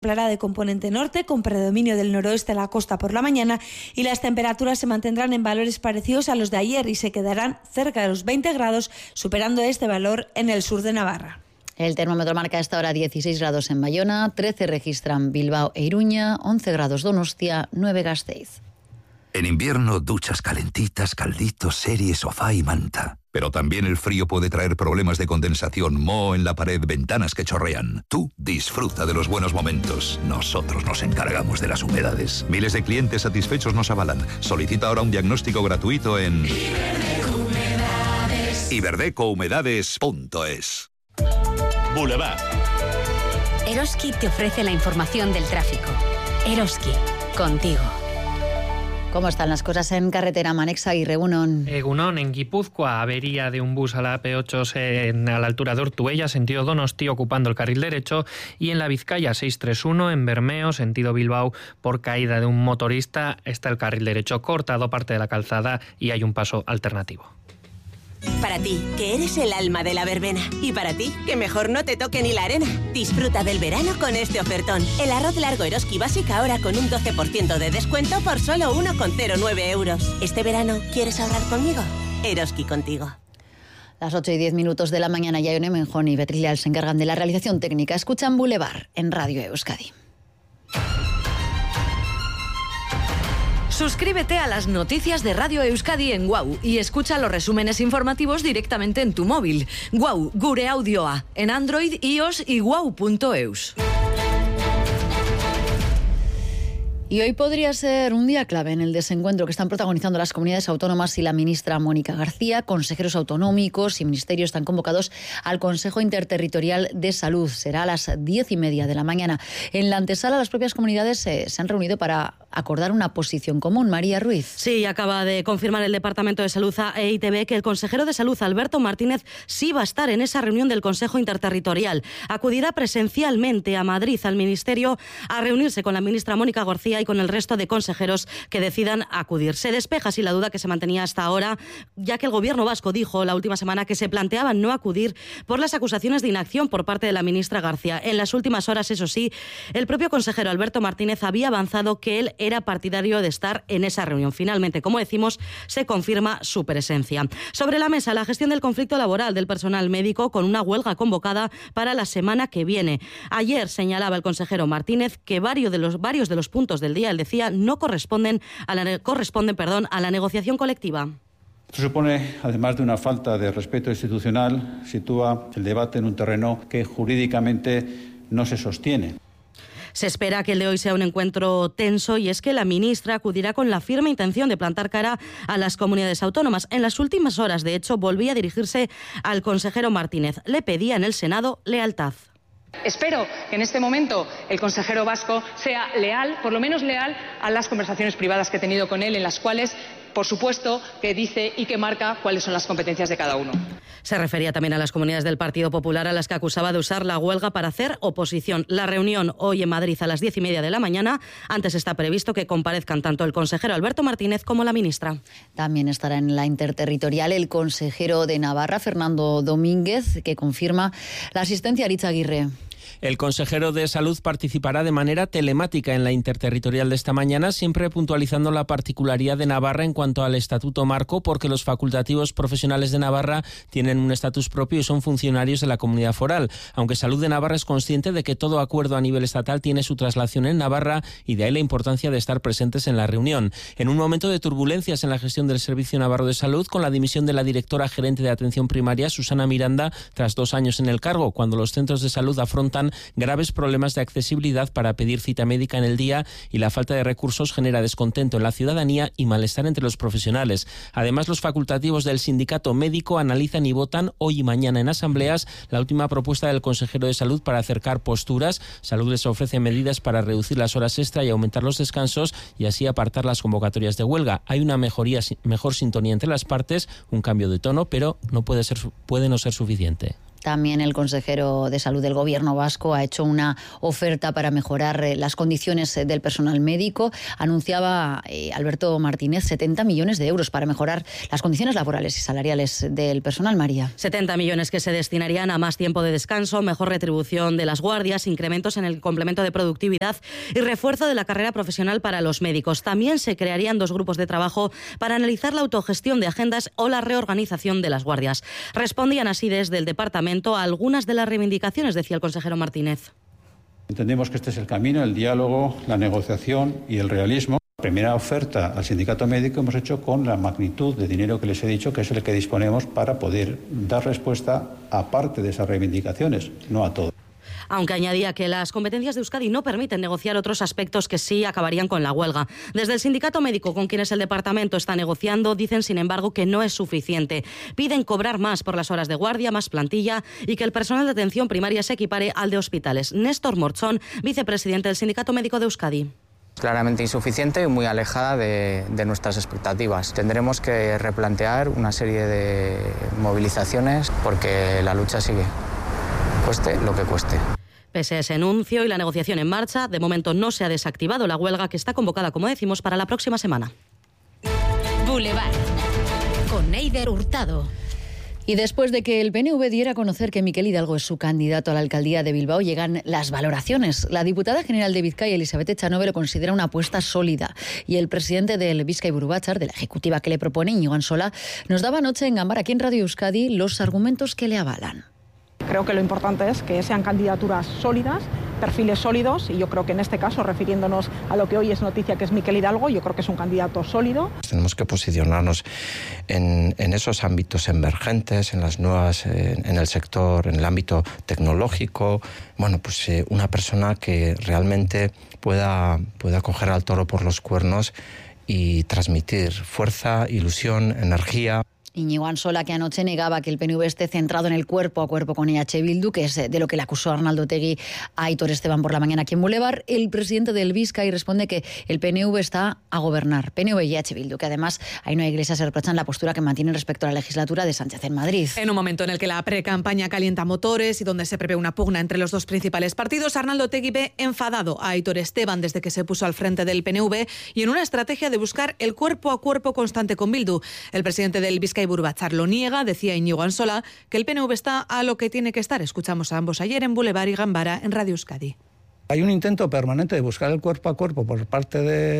Soplará de componente norte, con predominio del noroeste a la costa por la mañana, y las temperaturas se mantendrán en valores parecidos a los de ayer y se quedarán cerca de los 20 grados, superando este valor en el sur de Navarra. El termómetro marca a esta hora 16 grados en Bayona, 13 registran Bilbao e Iruña, 11 grados Donostia, 9 Gasteiz. En invierno, duchas calentitas, calditos, serie, sofá y manta. Pero también el frío puede traer problemas de condensación, moho en la pared, ventanas que chorrean. Tú disfruta de los buenos momentos. Nosotros nos encargamos de las humedades. Miles de clientes satisfechos nos avalan. Solicita ahora un diagnóstico gratuito en iberdecohumedades.es. Boulevard. Eroski te ofrece la información del tráfico. Eroski, contigo. ¿Cómo están las cosas en carretera Manexa y Egunon? Egunon, en Guipúzcoa, avería de un bus a la AP8 a la altura de Ortuella, sentido Donosti, ocupando el carril derecho, y en la Vizcaya 631, en Bermeo, sentido Bilbao, por caída de un motorista, está el carril derecho cortado, parte de la calzada, y hay un paso alternativo. Para ti, que eres el alma de la verbena. Y para ti, que mejor no te toque ni la arena. Disfruta del verano con este ofertón. El arroz largo Eroski Básica ahora con un 12% de descuento por solo 1,09 euros. ¿Este verano quieres ahorrar conmigo? Eroski contigo. Las 8:10 de la mañana, Yaione Menjón y Beatriz Leal se encargan de la realización técnica. Escuchan Boulevard en Radio Euskadi. Suscríbete a las noticias de Radio Euskadi en WOW y escucha los resúmenes informativos directamente en tu móvil. WOW, gure audioa, en Android, iOS y wow.eus. Y hoy podría ser un día clave en el desencuentro que están protagonizando las comunidades autónomas y la ministra Mónica García. Consejeros autonómicos y ministerios están convocados al Consejo Interterritorial de Salud. Será a las 10:30 de la mañana. En la antesala, las propias comunidades se han reunido para acordar una posición común. María Ruiz. Sí, acaba de confirmar el Departamento de Salud a EITB que el consejero de Salud, Alberto Martínez, sí va a estar en esa reunión del Consejo Interterritorial. Acudirá presencialmente a Madrid, al Ministerio, a reunirse con la ministra Mónica García y con el resto de consejeros que decidan acudir. Se despeja así la duda que se mantenía hasta ahora, ya que el Gobierno vasco dijo la última semana que se planteaba no acudir por las acusaciones de inacción por parte de la ministra García. En las últimas horas, eso sí, el propio consejero Alberto Martínez había avanzado que él era partidario de estar en esa reunión. Finalmente, como decimos, se confirma su presencia. Sobre la mesa, la gestión del conflicto laboral del personal médico con una huelga convocada para la semana que viene. Ayer señalaba el consejero Martínez que varios de los puntos del día, él decía, no corresponden a la negociación colectiva. Esto supone, además de una falta de respeto institucional, sitúa el debate en un terreno que jurídicamente no se sostiene. Se espera que el de hoy sea un encuentro tenso y es que la ministra acudirá con la firme intención de plantar cara a las comunidades autónomas. En las últimas horas, de hecho, volvía a dirigirse al consejero Martínez. Le pedía en el Senado lealtad. Espero que en este momento el consejero vasco sea leal, por lo menos leal, a las conversaciones privadas que he tenido con él, en las cuales, por supuesto, que dice y que marca cuáles son las competencias de cada uno. Se refería también a las comunidades del Partido Popular a las que acusaba de usar la huelga para hacer oposición. La reunión hoy en Madrid a las 10:30 de la mañana. Antes está previsto que comparezcan tanto el consejero Alberto Martínez como la ministra. También estará en la interterritorial el consejero de Navarra, Fernando Domínguez, que confirma la asistencia a Aritz Aguirre. El consejero de Salud participará de manera telemática en la interterritorial de esta mañana, siempre puntualizando la particularidad de Navarra en cuanto al estatuto marco, porque los facultativos profesionales de Navarra tienen un estatus propio y son funcionarios de la comunidad foral. Aunque Salud de Navarra es consciente de que todo acuerdo a nivel estatal tiene su traslación en Navarra y de ahí la importancia de estar presentes en la reunión. En un momento de turbulencias en la gestión del Servicio Navarro de Salud, con la dimisión de la directora gerente de atención primaria, Susana Miranda, tras 2 años en el cargo, cuando los centros de salud afrontan graves problemas de accesibilidad para pedir cita médica en el día y la falta de recursos genera descontento en la ciudadanía y malestar entre los profesionales. Además, los facultativos del sindicato médico analizan y votan hoy y mañana en asambleas la última propuesta del consejero de Salud para acercar posturas. Salud les ofrece medidas para reducir las horas extra y aumentar los descansos y así apartar las convocatorias de huelga. Hay una mejor sintonía entre las partes, un cambio de tono, pero puede no ser suficiente. También el consejero de Salud del Gobierno vasco ha hecho una oferta para mejorar las condiciones del personal médico. Anunciaba Alberto Martínez 70 millones de euros para mejorar las condiciones laborales y salariales del personal. María. 70 millones que se destinarían a más tiempo de descanso, mejor retribución de las guardias, incrementos en el complemento de productividad y refuerzo de la carrera profesional para los médicos. También se crearían 2 grupos de trabajo para analizar la autogestión de agendas o la reorganización de las guardias. Respondían así desde el departamento a algunas de las reivindicaciones, decía el consejero Martínez. Entendemos que este es el camino, el diálogo, la negociación y el realismo. La primera oferta al sindicato médico hemos hecho con la magnitud de dinero que les he dicho, que es el que disponemos para poder dar respuesta a parte de esas reivindicaciones, no a todo. Aunque añadía que las competencias de Euskadi no permiten negociar otros aspectos que sí acabarían con la huelga. Desde el sindicato médico, con quienes el departamento está negociando, dicen, sin embargo, que no es suficiente. Piden cobrar más por las horas de guardia, más plantilla y que el personal de atención primaria se equipare al de hospitales. Néstor Morchón, vicepresidente del Sindicato Médico de Euskadi. Claramente insuficiente y muy alejada de nuestras expectativas. Tendremos que replantear una serie de movilizaciones porque la lucha sigue, cueste lo que cueste. Pese a ese anuncio y la negociación en marcha, de momento no se ha desactivado la huelga que está convocada, como decimos, para la próxima semana. Boulevard, con Neider Hurtado. Y después de que el PNV diera a conocer que Miquel Hidalgo es su candidato a la alcaldía de Bilbao, llegan las valoraciones. La diputada general de Vizcaya, Elizabeth Echanove, lo considera una apuesta sólida. Y el presidente del Bizkaiburu Batzar, de la ejecutiva que le propone, Íñigo Ansola, nos daba anoche en Ganbara, aquí en Radio Euskadi, los argumentos que le avalan. Creo que lo importante es que sean candidaturas sólidas, perfiles sólidos, y yo creo que en este caso, refiriéndonos a lo que hoy es noticia, que es Miquel Hidalgo, yo creo que es un candidato sólido. Tenemos que posicionarnos en esos ámbitos emergentes, en las nuevas, en el sector, en el ámbito tecnológico. Bueno, pues una persona que realmente pueda coger al toro por los cuernos y transmitir fuerza, ilusión, energía. Íñigo Ansola, que anoche negaba que el PNV esté centrado en el cuerpo a cuerpo con EH Bildu, que es de lo que le acusó Arnaldo Otegi a Aitor Esteban por la mañana aquí en Boulevard. El presidente del Bizkai responde que el PNV está a gobernar, PNV y EH Bildu, que además Ainhoa Iglesias se reprochan la postura que mantienen respecto a la legislatura de Sánchez en Madrid. En un momento en el que la precampaña calienta motores y donde se prevé una pugna entre los 2 principales partidos, Arnaldo Otegi ve enfadado a Aitor Esteban desde que se puso al frente del PNV y en una estrategia de buscar el cuerpo a cuerpo constante con Bildu. El presidente del Bizkaiburu Batzar lo niega, decía Íñigo Ansola, que el PNV está a lo que tiene que estar. Escuchamos a ambos ayer en Boulevard y Ganbara en Radio Euskadi. Hay un intento permanente de buscar el cuerpo a cuerpo por parte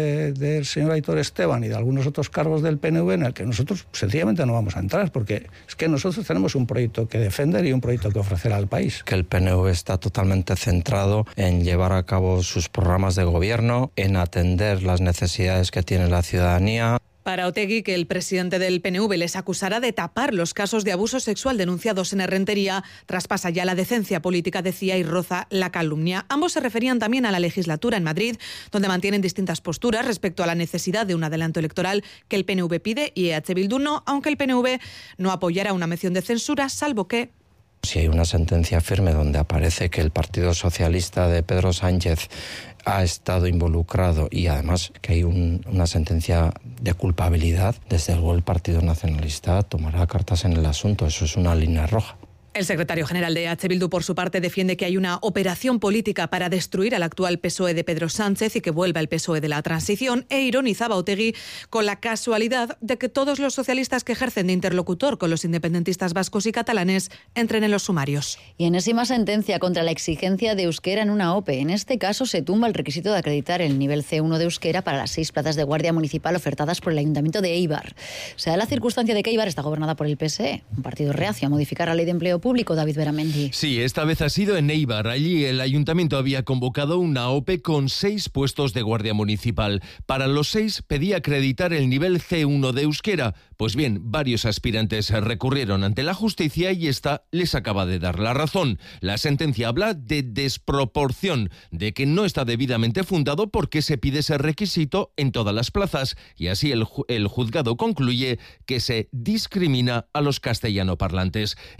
del señor Aitor Esteban y de algunos otros cargos del PNV en el que nosotros sencillamente no vamos a entrar, porque es que nosotros tenemos un proyecto que defender y un proyecto que ofrecer al país. Que el PNV está totalmente centrado en llevar a cabo sus programas de gobierno, en atender las necesidades que tiene la ciudadanía. Para Otegi, que el presidente del PNV les acusará de tapar los casos de abuso sexual denunciados en Errentería, traspasa ya la decencia política, decía, y roza la calumnia. Ambos se referían también a la legislatura en Madrid, donde mantienen distintas posturas respecto a la necesidad de un adelanto electoral que el PNV pide y EH Bildu no, aunque el PNV no apoyará una moción de censura, salvo que... Si hay una sentencia firme donde aparece que el Partido Socialista de Pedro Sánchez ha estado involucrado y además que hay una sentencia de culpabilidad, desde luego el Partido Nacionalista tomará cartas en el asunto. Eso es una línea roja. El secretario general de EH Bildu, por su parte, defiende que hay una operación política para destruir al actual PSOE de Pedro Sánchez y que vuelva el PSOE de la transición, e ironizaba a Otegi con la casualidad de que todos los socialistas que ejercen de interlocutor con los independentistas vascos y catalanes entren en los sumarios. Y enésima sentencia contra la exigencia de euskera en una OPE. En este caso se tumba el requisito de acreditar el nivel C1 de euskera para las 6 plazas de guardia municipal ofertadas por el Ayuntamiento de Eibar. Se da la circunstancia de que Eibar está gobernada por el PSE, un partido reacio a modificar la ley de empleo público. David Beramendi. Sí, esta vez ha sido en Eibar. Allí el ayuntamiento había convocado una OPE con 6 puestos de guardia municipal. Para los 6 pedía acreditar el nivel C1 de euskera. Pues bien, varios aspirantes recurrieron ante la justicia y esta les acaba de dar la razón. La sentencia habla de desproporción, de que no está debidamente fundado porque se pide ese requisito en todas las plazas, y así el juzgado concluye que se discrimina a los castellanoparlantes. El sindicato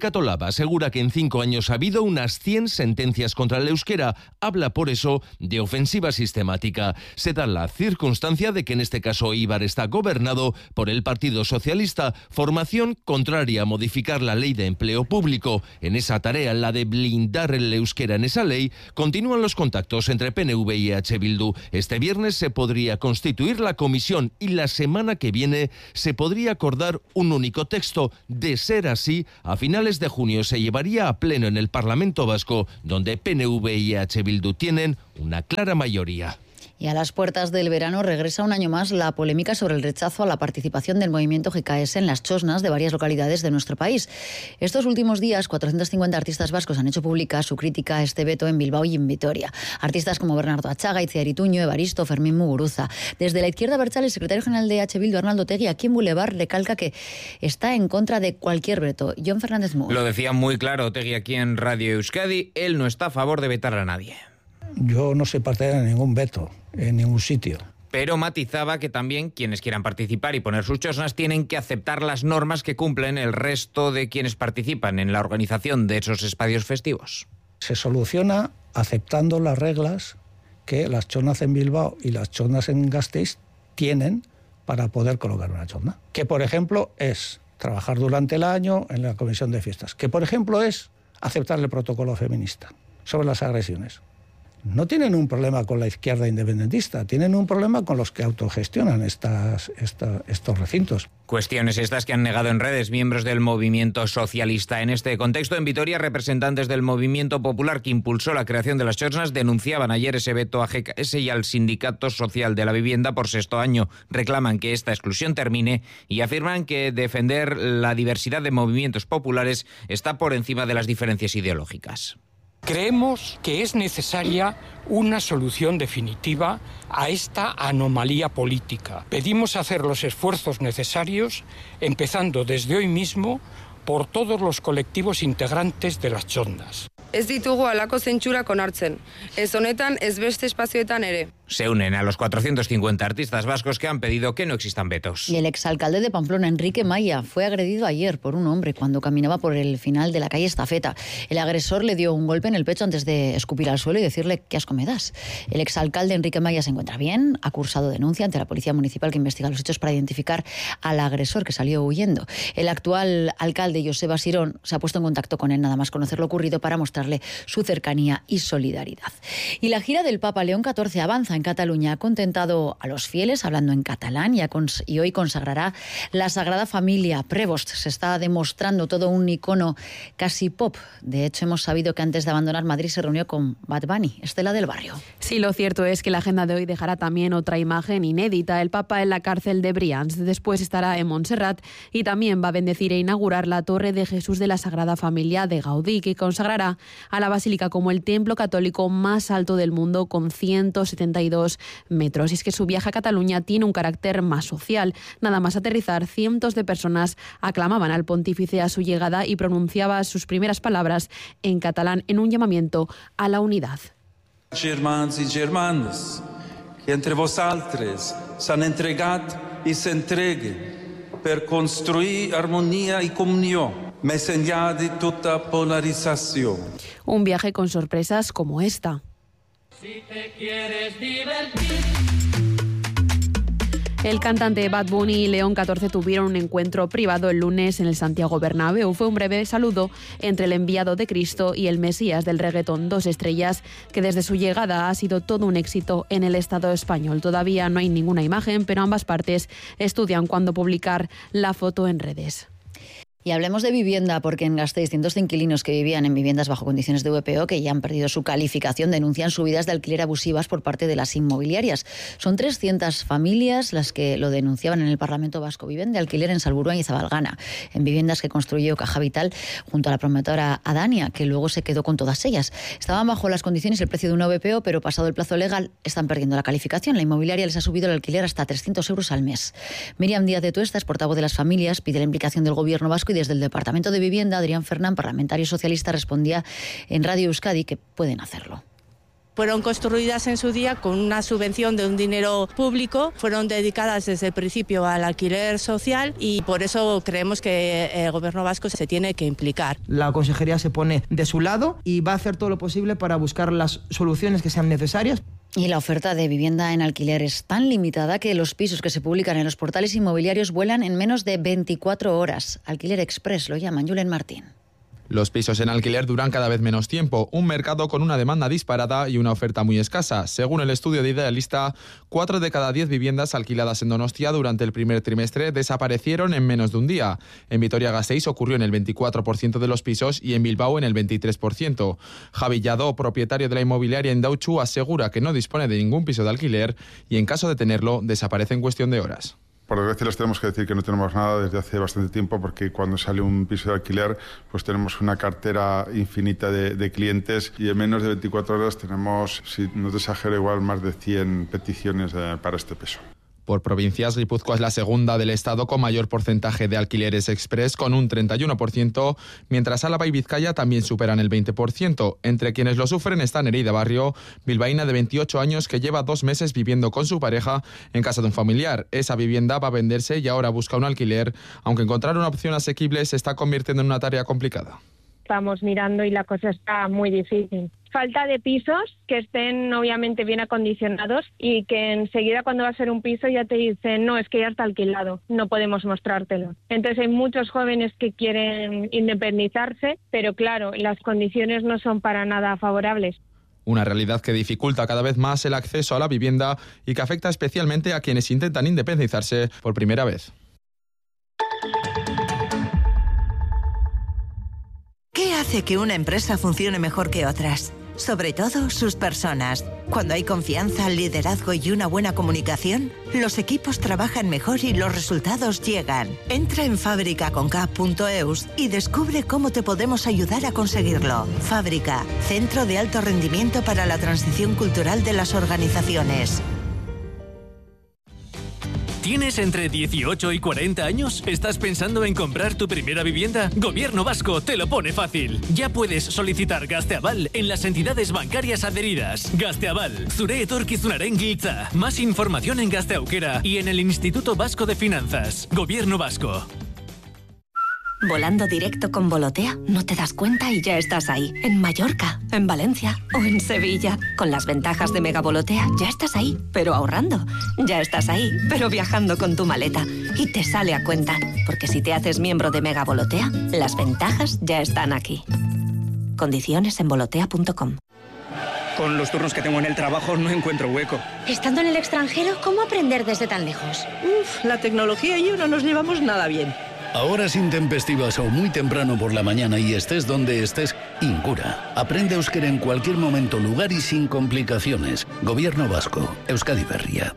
sindicato LAB asegura que en 5 años ha habido unas 100 sentencias contra el euskera. Habla por eso de ofensiva sistemática. Se da la circunstancia de que en este caso Eibar está gobernado por el Partido Socialista, formación contraria a modificar la ley de empleo público. En esa tarea, la de blindar el euskera en esa ley, continúan los contactos entre PNV y EH Bildu. Este viernes se podría constituir la comisión y la semana que viene se podría acordar un único texto. De ser así, a finales de junio se llevaría a pleno en el Parlamento Vasco, donde PNV y EH Bildu tienen una clara mayoría. Y a las puertas del verano regresa un año más la polémica sobre el rechazo a la participación del movimiento GKS en las chosnas de varias localidades de nuestro país. Estos últimos días, 450 artistas vascos han hecho pública su crítica a este veto en Bilbao y en Vitoria. Artistas como Bernardo Achaga, Itziar Ituño, Evaristo, Fermín Muguruza. Desde la izquierda abertzale, el secretario general de EH Bildu, Arnaldo Otegi, aquí en Boulevard, recalca que está en contra de cualquier veto. Jon Fernández Mur. Lo decía muy claro Otegi aquí en Radio Euskadi, él no está a favor de vetar a nadie. Yo no soy partidario de ningún veto en ningún sitio. Pero matizaba que también quienes quieran participar y poner sus chosnas tienen que aceptar las normas que cumplen el resto de quienes participan en la organización de esos espacios festivos. Se soluciona aceptando las reglas que las chosnas en Bilbao y las chosnas en Gasteiz tienen para poder colocar una chosna. Que, por ejemplo, es trabajar durante el año en la comisión de fiestas. Que, por ejemplo, es aceptar el protocolo feminista sobre las agresiones. No tienen un problema con la izquierda independentista, tienen un problema con los que autogestionan estos recintos. Cuestiones estas que han negado en redes miembros del movimiento socialista. En este contexto, en Vitoria, representantes del movimiento popular que impulsó la creación de las chosnas denunciaban ayer ese veto a GKS y al Sindicato Social de la Vivienda por 6º año. Reclaman que esta exclusión termine y afirman que defender la diversidad de movimientos populares está por encima de las diferencias ideológicas. Creemos que es necesaria una solución definitiva a esta anomalía política. Pedimos hacer los esfuerzos necesarios, empezando desde hoy mismo por todos los colectivos integrantes de las chosnas. Ez ditugu halako zentsurak onartzen. Ez honetan, ez beste espazioetan ere. Se unen a los 450 artistas vascos que han pedido que no existan vetos. Y el exalcalde de Pamplona, Enrique Maya, fue agredido ayer por un hombre cuando caminaba por el final de la calle Estafeta. El agresor le dio un golpe en el pecho antes de escupir al suelo y decirle "qué asco me das". El exalcalde Enrique Maya se encuentra bien, ha cursado denuncia ante la policía municipal que investiga los hechos para identificar al agresor que salió huyendo. El actual alcalde, Joseba Sirón, se ha puesto en contacto con él nada más conocer lo ocurrido para mostrarle su cercanía y solidaridad. Y la gira del Papa León XIV avanza en Cataluña. Ha contentado a los fieles hablando en catalán y hoy consagrará la Sagrada Familia. Prevost se está demostrando todo un icono casi pop. De hecho, hemos sabido que antes de abandonar Madrid se reunió con Bad Bunny. Estela del Barrio. Sí, lo cierto es que la agenda de hoy dejará también otra imagen inédita. El Papa en la cárcel de Brians. Después estará en Montserrat y también va a bendecir e inaugurar la Torre de Jesús de la Sagrada Familia de Gaudí, que consagrará a la basílica como el templo católico más alto del mundo con 172 metros. Y es que su viaje a Cataluña tiene un carácter más social. Nada más aterrizar, cientos de personas aclamaban al pontífice a su llegada y pronunciaba sus primeras palabras en catalán en un llamamiento a la unidad. Germans i germanes, que entre vosaltres s'han entregat i s'entreguen per construir armonía y comunión. Més enllà de tota polarización. Un viaje con sorpresas como esta. Si te quieres divertir. El cantante Bad Bunny y León XIV tuvieron un encuentro privado el lunes en el Santiago Bernabéu. Fue un breve saludo entre el enviado de Cristo y el Mesías del reggaetón, dos estrellas que desde su llegada ha sido todo un éxito en el Estado español. Todavía no hay ninguna imagen, pero ambas partes estudian cuándo publicar la foto en redes. Y hablemos de vivienda, porque en Gasteiz cientos de inquilinos que vivían en viviendas bajo condiciones de VPO, que ya han perdido su calificación, denuncian subidas de alquiler abusivas por parte de las inmobiliarias. Son 300 familias las que lo denunciaban en el Parlamento Vasco. Viven de alquiler en Salburua y Zabalgana, en viviendas que construyó Caja Vital junto a la promotora Adania, que luego se quedó con todas ellas. Estaban bajo las condiciones y el precio de una VPO, pero pasado el plazo legal están perdiendo la calificación. La inmobiliaria les ha subido el alquiler hasta 300 euros al mes. Miriam Díaz de Tuesta, portavoz de las familias, pide la implicación del Gobierno vasco y desde el Departamento de Vivienda, Adrián Fernán, parlamentario socialista, respondía en Radio Euskadi que pueden hacerlo. fueron construidas en su día con una subvención de un dinero público, fueron dedicadas desde el principio al alquiler social y por eso creemos que el Gobierno vasco se tiene que implicar. La Consejería se pone de su lado y va a hacer todo lo posible para buscar las soluciones que sean necesarias. Y la oferta de vivienda en alquiler es tan limitada que los pisos que se publican en los portales inmobiliarios vuelan en menos de 24 horas. Alquiler Express lo llaman. Julen Martín. Los pisos en alquiler duran cada vez menos tiempo, un mercado con una demanda disparada y una oferta muy escasa. Según el estudio de Idealista, 4 de cada 10 viviendas alquiladas en Donostia durante el primer trimestre desaparecieron en menos de un día. En Vitoria-Gasteiz ocurrió en el 24% de los pisos y en Bilbao en el 23%. Javi Lladó, propietario de la inmobiliaria Indauchu, asegura que no dispone de ningún piso de alquiler y en caso de tenerlo desaparece en cuestión de horas. Por desgracia les tenemos que decir que no tenemos nada desde hace bastante tiempo porque cuando sale un piso de alquiler pues tenemos una cartera infinita de clientes y en menos de 24 horas tenemos, si no te exagero, igual más de 100 peticiones para este piso. Por provincias, Guipúzcoa es la segunda del estado con mayor porcentaje de alquileres express, con un 31%, mientras Álava y Vizcaya también superan el 20%. Entre quienes lo sufren está Nereida Barrio, bilbaína de 28 años que lleva 2 meses viviendo con su pareja en casa de un familiar. Esa vivienda va a venderse y ahora busca un alquiler, aunque encontrar una opción asequible se está convirtiendo en una tarea complicada. Estamos mirando y la cosa está muy difícil. Falta de pisos que estén obviamente bien acondicionados y que enseguida cuando va a ser un piso ya te dicen no, es que ya está alquilado, no podemos mostrártelo. Entonces hay muchos jóvenes que quieren independizarse, pero claro, las condiciones no son para nada favorables. Una realidad que dificulta cada vez más el acceso a la vivienda y que afecta especialmente a quienes intentan independizarse por primera vez. ¿Qué hace que una empresa funcione mejor que otras? Sobre todo sus personas. Cuando hay confianza, liderazgo y una buena comunicación, los equipos trabajan mejor y los resultados llegan. Entra en fabricaconk.eus y descubre cómo te podemos ayudar a conseguirlo. Fábrica, centro de alto rendimiento para la transición cultural de las organizaciones. ¿Tienes entre 18 y 40 años? ¿Estás pensando en comprar tu primera vivienda? Gobierno Vasco te lo pone fácil. Ya puedes solicitar Gazteaval en las entidades bancarias adheridas. Gazteaval, zure etorkizunaren giltza. Más información en Gazte Aukera y en el Instituto Vasco de Finanzas. Gobierno Vasco. Volando directo con Volotea, no te das cuenta y ya estás ahí. En Mallorca, en Valencia o en Sevilla. Con las ventajas de Mega Volotea, ya estás ahí, pero ahorrando. Ya estás ahí, pero viajando con tu maleta. Y te sale a cuenta, porque si te haces miembro de Mega Volotea, las ventajas ya están aquí. Condiciones en volotea.com. Con los turnos que tengo en el trabajo no encuentro hueco. Estando en el extranjero, ¿cómo aprender desde tan lejos? La tecnología y yo no nos llevamos nada bien. Ahora sin intempestivas o muy temprano por la mañana y estés donde estés, Incura. Aprende euskera en cualquier momento, lugar y sin complicaciones. Gobierno Vasco. Euskadi Berria.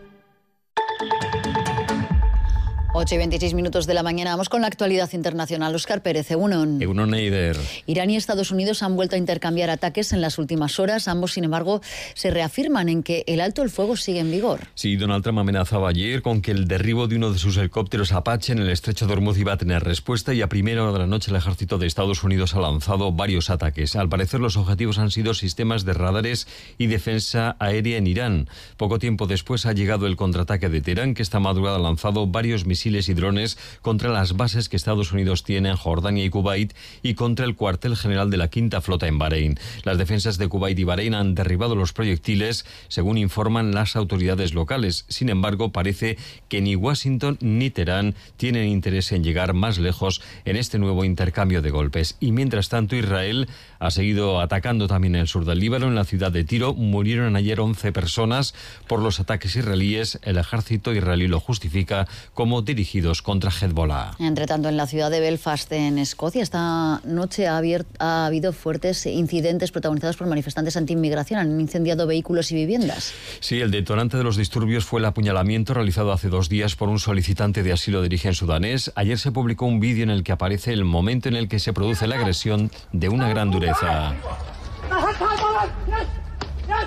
8:26 de la mañana. Vamos con la actualidad internacional. Óscar Pérez, Egunon. Egunon, Eider. Irán y Estados Unidos han vuelto a intercambiar ataques en las últimas horas. Ambos, sin embargo, se reafirman en que el alto el fuego sigue en vigor. Sí, Donald Trump amenazaba ayer con que el derribo de uno de sus helicópteros Apache en el estrecho de Hormuz iba a tener respuesta y a primera hora de la noche el ejército de Estados Unidos ha lanzado varios ataques. Al parecer los objetivos han sido sistemas de radares y defensa aérea en Irán. Poco tiempo después ha llegado el contraataque de Teherán, que esta madrugada ha lanzado varios misiles y drones contra las bases que Estados Unidos tiene en Jordania y Kuwait y contra el cuartel general de la Quinta Flota en Bahrein. Las defensas de Kuwait y Bahrein han derribado los proyectiles, según informan las autoridades locales. Sin embargo, parece que ni Washington ni Teherán tienen interés en llegar más lejos en este nuevo intercambio de golpes. Y mientras tanto, Israel ha seguido atacando también en el sur del Líbano. En la ciudad de Tiro murieron ayer 11 personas por los ataques israelíes. El ejército israelí lo justifica como dirigidos contra Hezbollah. Entre tanto, en la ciudad de Belfast, en Escocia, esta noche ha habido fuertes incidentes protagonizados por manifestantes anti-inmigración. Han incendiado vehículos y viviendas. Sí, el detonante de los disturbios fue el apuñalamiento realizado hace 2 días por un solicitante de asilo de origen sudanés. Ayer se publicó un vídeo en el que aparece el momento en el que se produce la agresión de una gran dureza.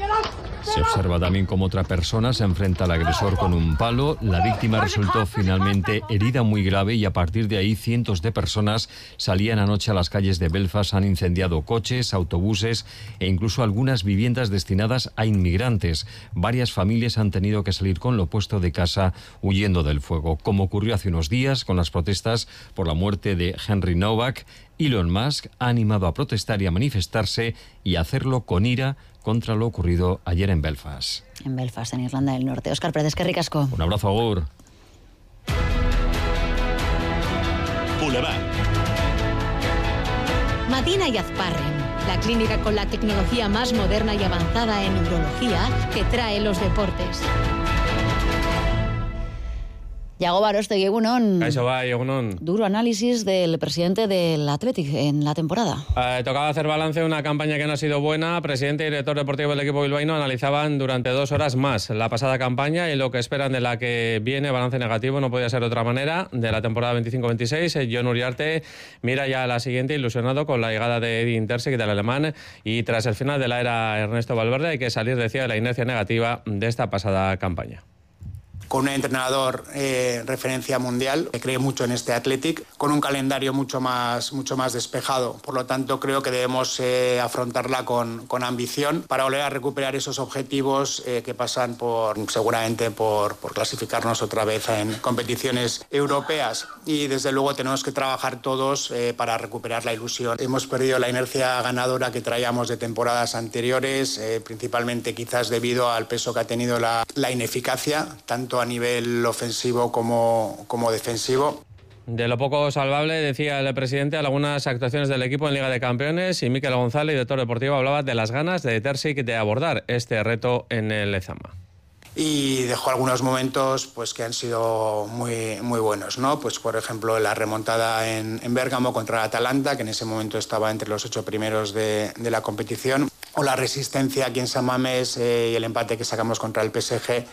Se observa también cómo otra persona se enfrenta al agresor con un palo. La víctima resultó finalmente herida muy grave y a partir de ahí cientos de personas salían anoche a las calles de Belfast. Han incendiado coches, autobuses e incluso algunas viviendas destinadas a inmigrantes. Varias familias han tenido que salir con lo puesto de casa huyendo del fuego, como ocurrió hace unos días con las protestas por la muerte de Henry Novak. Elon Musk ha animado a protestar y a manifestarse y a hacerlo con ira contra lo ocurrido ayer en Belfast. En Belfast, en Irlanda del Norte. Óscar Pérez, qué ricasco. Un abrazo, agur. Boulevard. Madina y Azparren, la clínica con la tecnología más moderna y avanzada en urología que trae los deportes. Yago Barostegui, egunon. Kaixo bai, egunon. Duro análisis del presidente del Athletic en la temporada. Tocaba hacer balance de una campaña que no ha sido buena. Presidente y director deportivo del equipo bilbaíno analizaban durante 2 horas más la pasada campaña y lo que esperan de la que viene. Balance negativo, no podía ser de otra manera, de la temporada 25-26. Jon Uriarte mira ya a la siguiente, ilusionado con la llegada de Edin Terzic del alemán, y tras el final de la era Ernesto Valverde hay que salir, decía, de la inercia negativa de esta pasada campaña. Con un entrenador referencia mundial, que cree mucho en este Athletic, con un calendario mucho más despejado. Por lo tanto, creo que debemos afrontarla con ambición para volver a recuperar esos objetivos que pasan seguramente por clasificarnos otra vez en competiciones europeas. Y desde luego tenemos que trabajar todos para recuperar la ilusión. Hemos perdido la inercia ganadora que traíamos de temporadas anteriores, principalmente quizás debido al peso que ha tenido la ineficacia, tanto a nivel ofensivo como defensivo. De lo poco salvable, decía el presidente, algunas actuaciones del equipo en Liga de Campeones, y Mikel González, director deportivo, hablaba de las ganas de Terzic de abordar este reto en el Lezama. Y dejó algunos momentos pues que han sido muy buenos, ¿no? Pues por ejemplo la remontada en Bérgamo contra el Atalanta, que en ese momento estaba entre los 8 primeros de la competición, o la resistencia aquí en San Mamés y el empate que sacamos contra el PSG.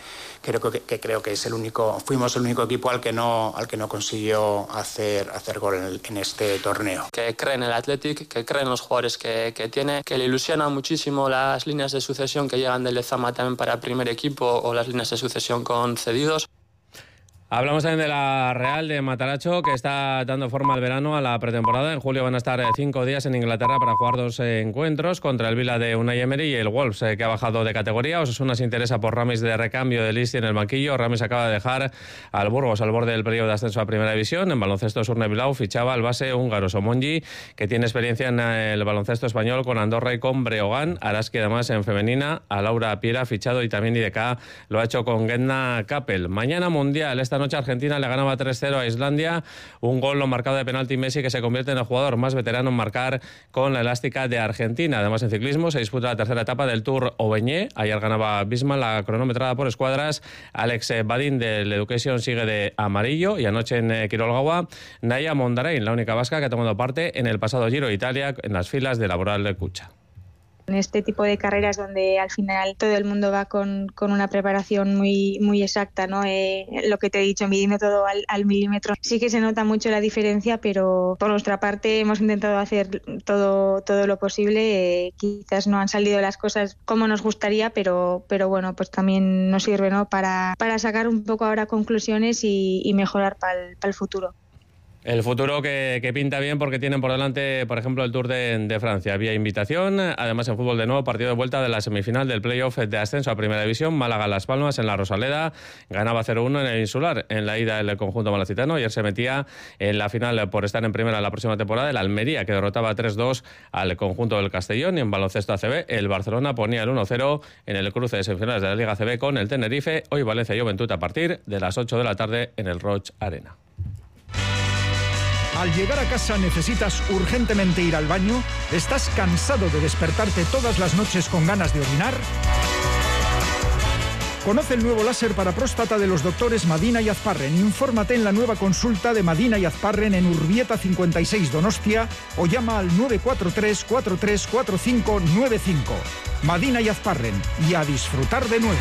Creo que fuimos el único equipo al que no consiguió hacer gol en este torneo. Que cree en el Athletic, que cree en los jugadores que tiene, que le ilusiona muchísimo las líneas de sucesión que llegan del Lezama también para el primer equipo, o las líneas de sucesión con cedidos. Hablamos también de la Real de Mataracho, que está dando forma al verano, a la pretemporada. En julio van a estar 5 días en Inglaterra para jugar 2 encuentros contra el Vila de Unai Emery y el Wolves, que ha bajado de categoría. Osasuna se interesa por Ramis de recambio de Listi en el banquillo. Ramis acaba de dejar al Burgos al borde del periodo de ascenso a Primera División. En baloncesto, Surne Bilbao fichaba al base húngaro Somonji, que tiene experiencia en el baloncesto español con Andorra y con Breogán. Araski, además, en femenina, a Laura Piera fichado, y también IDK lo ha hecho con Gedna Kappel. Mañana Mundial. Esta noche Argentina le ganaba 3-0 a Islandia, un gol lo marcado de penalti Messi, que se convierte en el jugador más veterano en marcar con la elástica de Argentina. Además, en ciclismo se disputa la tercera etapa del Tour Auvergne. Ayer ganaba Bisman la cronometrada por escuadras. Alex Badin del Education sigue de amarillo, y anoche en Quirolgaua Naya Mondarain, la única vasca que ha tomado parte en el pasado Giro de Italia en las filas de Laboral de Cucha. En este tipo de carreras donde al final todo el mundo va con una preparación muy exacta, ¿no? Lo que te he dicho, midiendo todo al milímetro. Sí que se nota mucho la diferencia, pero por nuestra parte hemos intentado hacer todo lo posible. Quizás no han salido las cosas como nos gustaría, pero bueno, pues también nos sirve, ¿no? para sacar un poco ahora conclusiones y mejorar para el futuro. El futuro que pinta bien, porque tienen por delante, por ejemplo, el Tour de Francia. Había invitación, además en fútbol de nuevo, partido de vuelta de la semifinal del playoff de ascenso a Primera División. Málaga-Las Palmas en la Rosaleda, ganaba 0-1 en el Insular. En la ida el conjunto malacitano, ayer se metía en la final por estar en primera la próxima temporada el Almería, que derrotaba 3-2 al conjunto del Castellón. Y en baloncesto ACB, el Barcelona ponía el 1-0 en el cruce de semifinales de la Liga ACB con el Tenerife. Hoy Valencia y Juventud a partir de las 8 de la tarde en el Roig Arena. Al llegar a casa necesitas urgentemente ir al baño. ¿Estás cansado de despertarte todas las noches con ganas de orinar? Conoce el nuevo láser para próstata de los doctores Madina y Azparren. Infórmate en la nueva consulta de Madina y Azparren en Urbieta 56 Donostia o llama al 943 434595. Madina y Azparren, y a disfrutar de nuevo.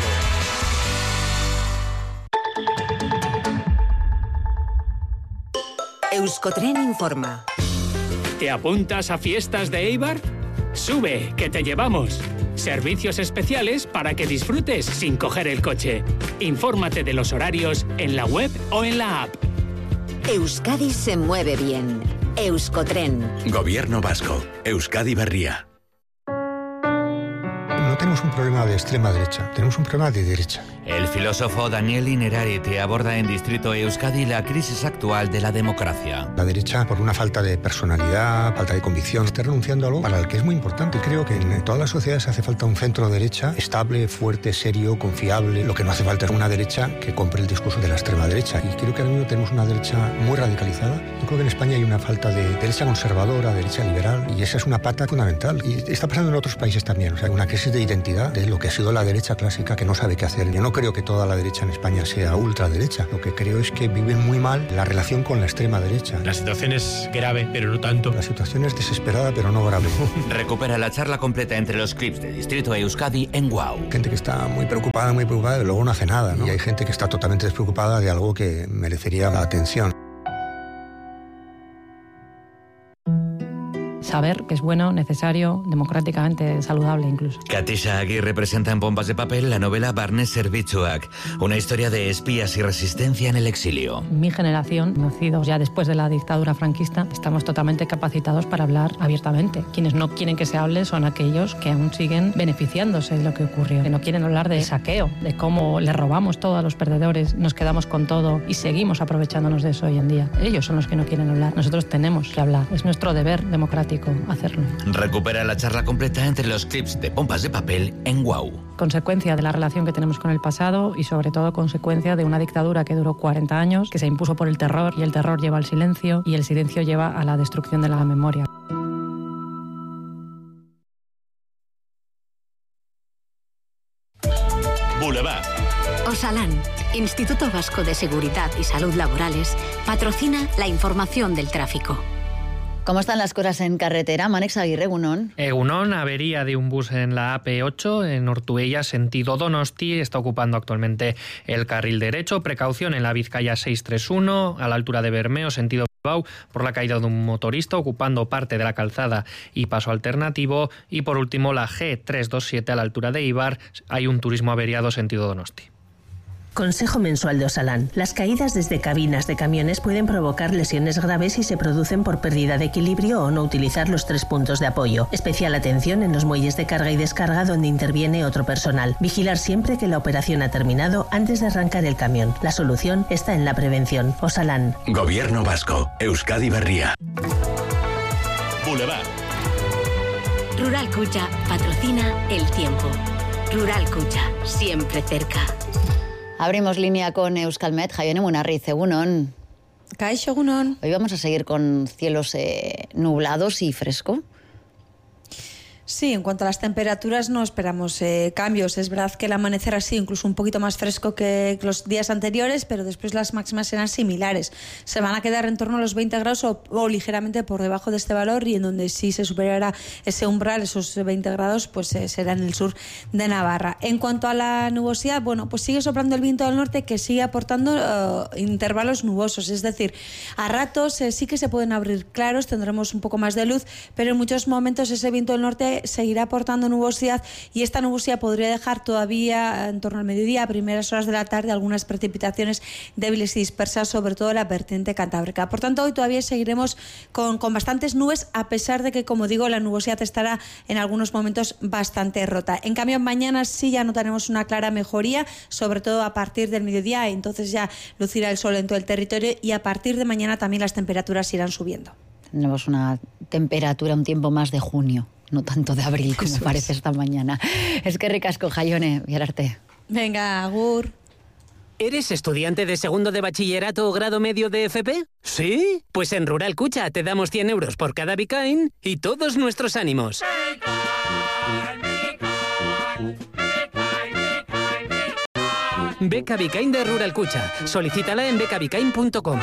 Euskotren informa. ¿Te apuntas a fiestas de Eibar? Sube, que te llevamos. Servicios especiales para que disfrutes sin coger el coche. Infórmate de los horarios en la web o en la app. Euskadi se mueve bien. Euskotren. Gobierno vasco. Euskadi Berria. No tenemos un problema de extrema derecha, tenemos un problema de derecha. El filósofo Daniel Innerarity aborda en Distrito Euskadi la crisis actual de la democracia. La derecha, por una falta de personalidad, falta de convicción, está renunciando a algo para el que es muy importante. Creo que en todas las sociedades hace falta un centro derecha estable, fuerte, serio, confiable. Lo que no hace falta es una derecha que compre el discurso de la extrema derecha. Y creo que ahora mismo tenemos una derecha muy radicalizada. Yo creo que en España hay una falta de derecha conservadora, derecha liberal, y esa es una pata fundamental. Y está pasando en otros países también. O sea, una crisis de identidad de lo que ha sido la derecha clásica, que no sabe qué hacer. Yo no creo que toda la derecha en España sea ultraderecha. Lo que creo es que viven muy mal la relación con la extrema derecha. La situación es grave, pero no tanto. La situación es desesperada, pero no grave. Recupera la charla completa entre los clips de Distrito Euskadi en WOW. Gente que está muy preocupada y luego no hace nada, ¿no? Y hay gente que está totalmente despreocupada de algo que merecería la atención. Saber que es bueno, necesario, democráticamente saludable incluso. Katisha Aguirre presenta en Pompas de Papel la novela Barnés Zerbitzuak, una historia de espías y resistencia en el exilio. Mi generación, nacidos ya después de la dictadura franquista, estamos totalmente capacitados para hablar abiertamente. Quienes no quieren que se hable son aquellos que aún siguen beneficiándose de lo que ocurrió, que no quieren hablar de saqueo, de cómo le robamos todo a los perdedores, nos quedamos con todo y seguimos aprovechándonos de eso hoy en día. Ellos son los que no quieren hablar. Nosotros tenemos que hablar. Es nuestro deber democrático hacerlo. Recupera la charla completa entre los clips de Pompas de Papel en WOW. Consecuencia de la relación que tenemos con el pasado y sobre todo consecuencia de una dictadura que duró 40 años, que se impuso por el terror y el terror lleva al silencio y el silencio lleva a la destrucción de la memoria. Boulevard. Osalan, Instituto Vasco de Seguridad y Salud Laborales, patrocina la información del tráfico. ¿Cómo están las cosas en carretera? Manex Aguirre, Egunon. Egunon, avería de un bus en la AP8 en Ortuella, sentido Donosti. Está ocupando actualmente el carril derecho. Precaución en la Vizcaya 631, a la altura de Bermeo, sentido Bilbao, por la caída de un motorista, ocupando parte de la calzada y paso alternativo. Y por último, la G327, a la altura de Ibar, hay un turismo averiado, sentido Donosti. Consejo mensual de Osalan. Las caídas desde cabinas de camiones pueden provocar lesiones graves si se producen por pérdida de equilibrio o no utilizar los 3 puntos de apoyo. Especial atención en los muelles de carga y descarga donde interviene otro personal. Vigilar siempre que la operación ha terminado antes de arrancar el camión. La solución está en la prevención. Osalan. Gobierno vasco. Euskadi Berria. Boulevard. Rural Cucha patrocina el tiempo. Rural Cucha, siempre cerca. Abrimos línea con Euskalmet. Jaione Munarriz, Egunon. Kaixo, Egunon. Hoy vamos a seguir con cielos nublados y fresco. Sí, en cuanto a las temperaturas no esperamos cambios. Es verdad que el amanecer ha sido incluso un poquito más fresco que los días anteriores, pero después las máximas serán similares. Se van a quedar en torno a los 20 grados o ligeramente por debajo de este valor, y en donde sí se superará ese umbral, esos 20 grados, pues será en el sur de Navarra. En cuanto a la nubosidad, bueno, pues sigue soplando el viento del norte, que sigue aportando intervalos nubosos, es decir, a ratos sí que se pueden abrir claros, tendremos un poco más de luz, pero en muchos momentos ese viento del norte seguirá aportando nubosidad, y esta nubosidad podría dejar todavía en torno al mediodía, a primeras horas de la tarde, algunas precipitaciones débiles y dispersas, sobre todo en la vertiente cantábrica. Por tanto, hoy todavía seguiremos con bastantes nubes, a pesar de que, como digo, la nubosidad estará en algunos momentos bastante rota. En cambio, mañana sí ya notaremos una clara mejoría, sobre todo a partir del mediodía, entonces ya lucirá el sol en todo el territorio, y a partir de mañana también las temperaturas irán subiendo. Tenemos una temperatura, un tiempo más de junio, no tanto de abril como eso parece esta mañana. Es que ricasco, Jaione, Biararte. Venga, agur. ¿Eres estudiante de segundo de bachillerato o grado medio de FP? ¿Sí? Pues en Rural Cucha te damos 100 euros por cada Bicain y todos nuestros ánimos. Beca Bicain de Rural Cucha. Solicítala en becabicain.com.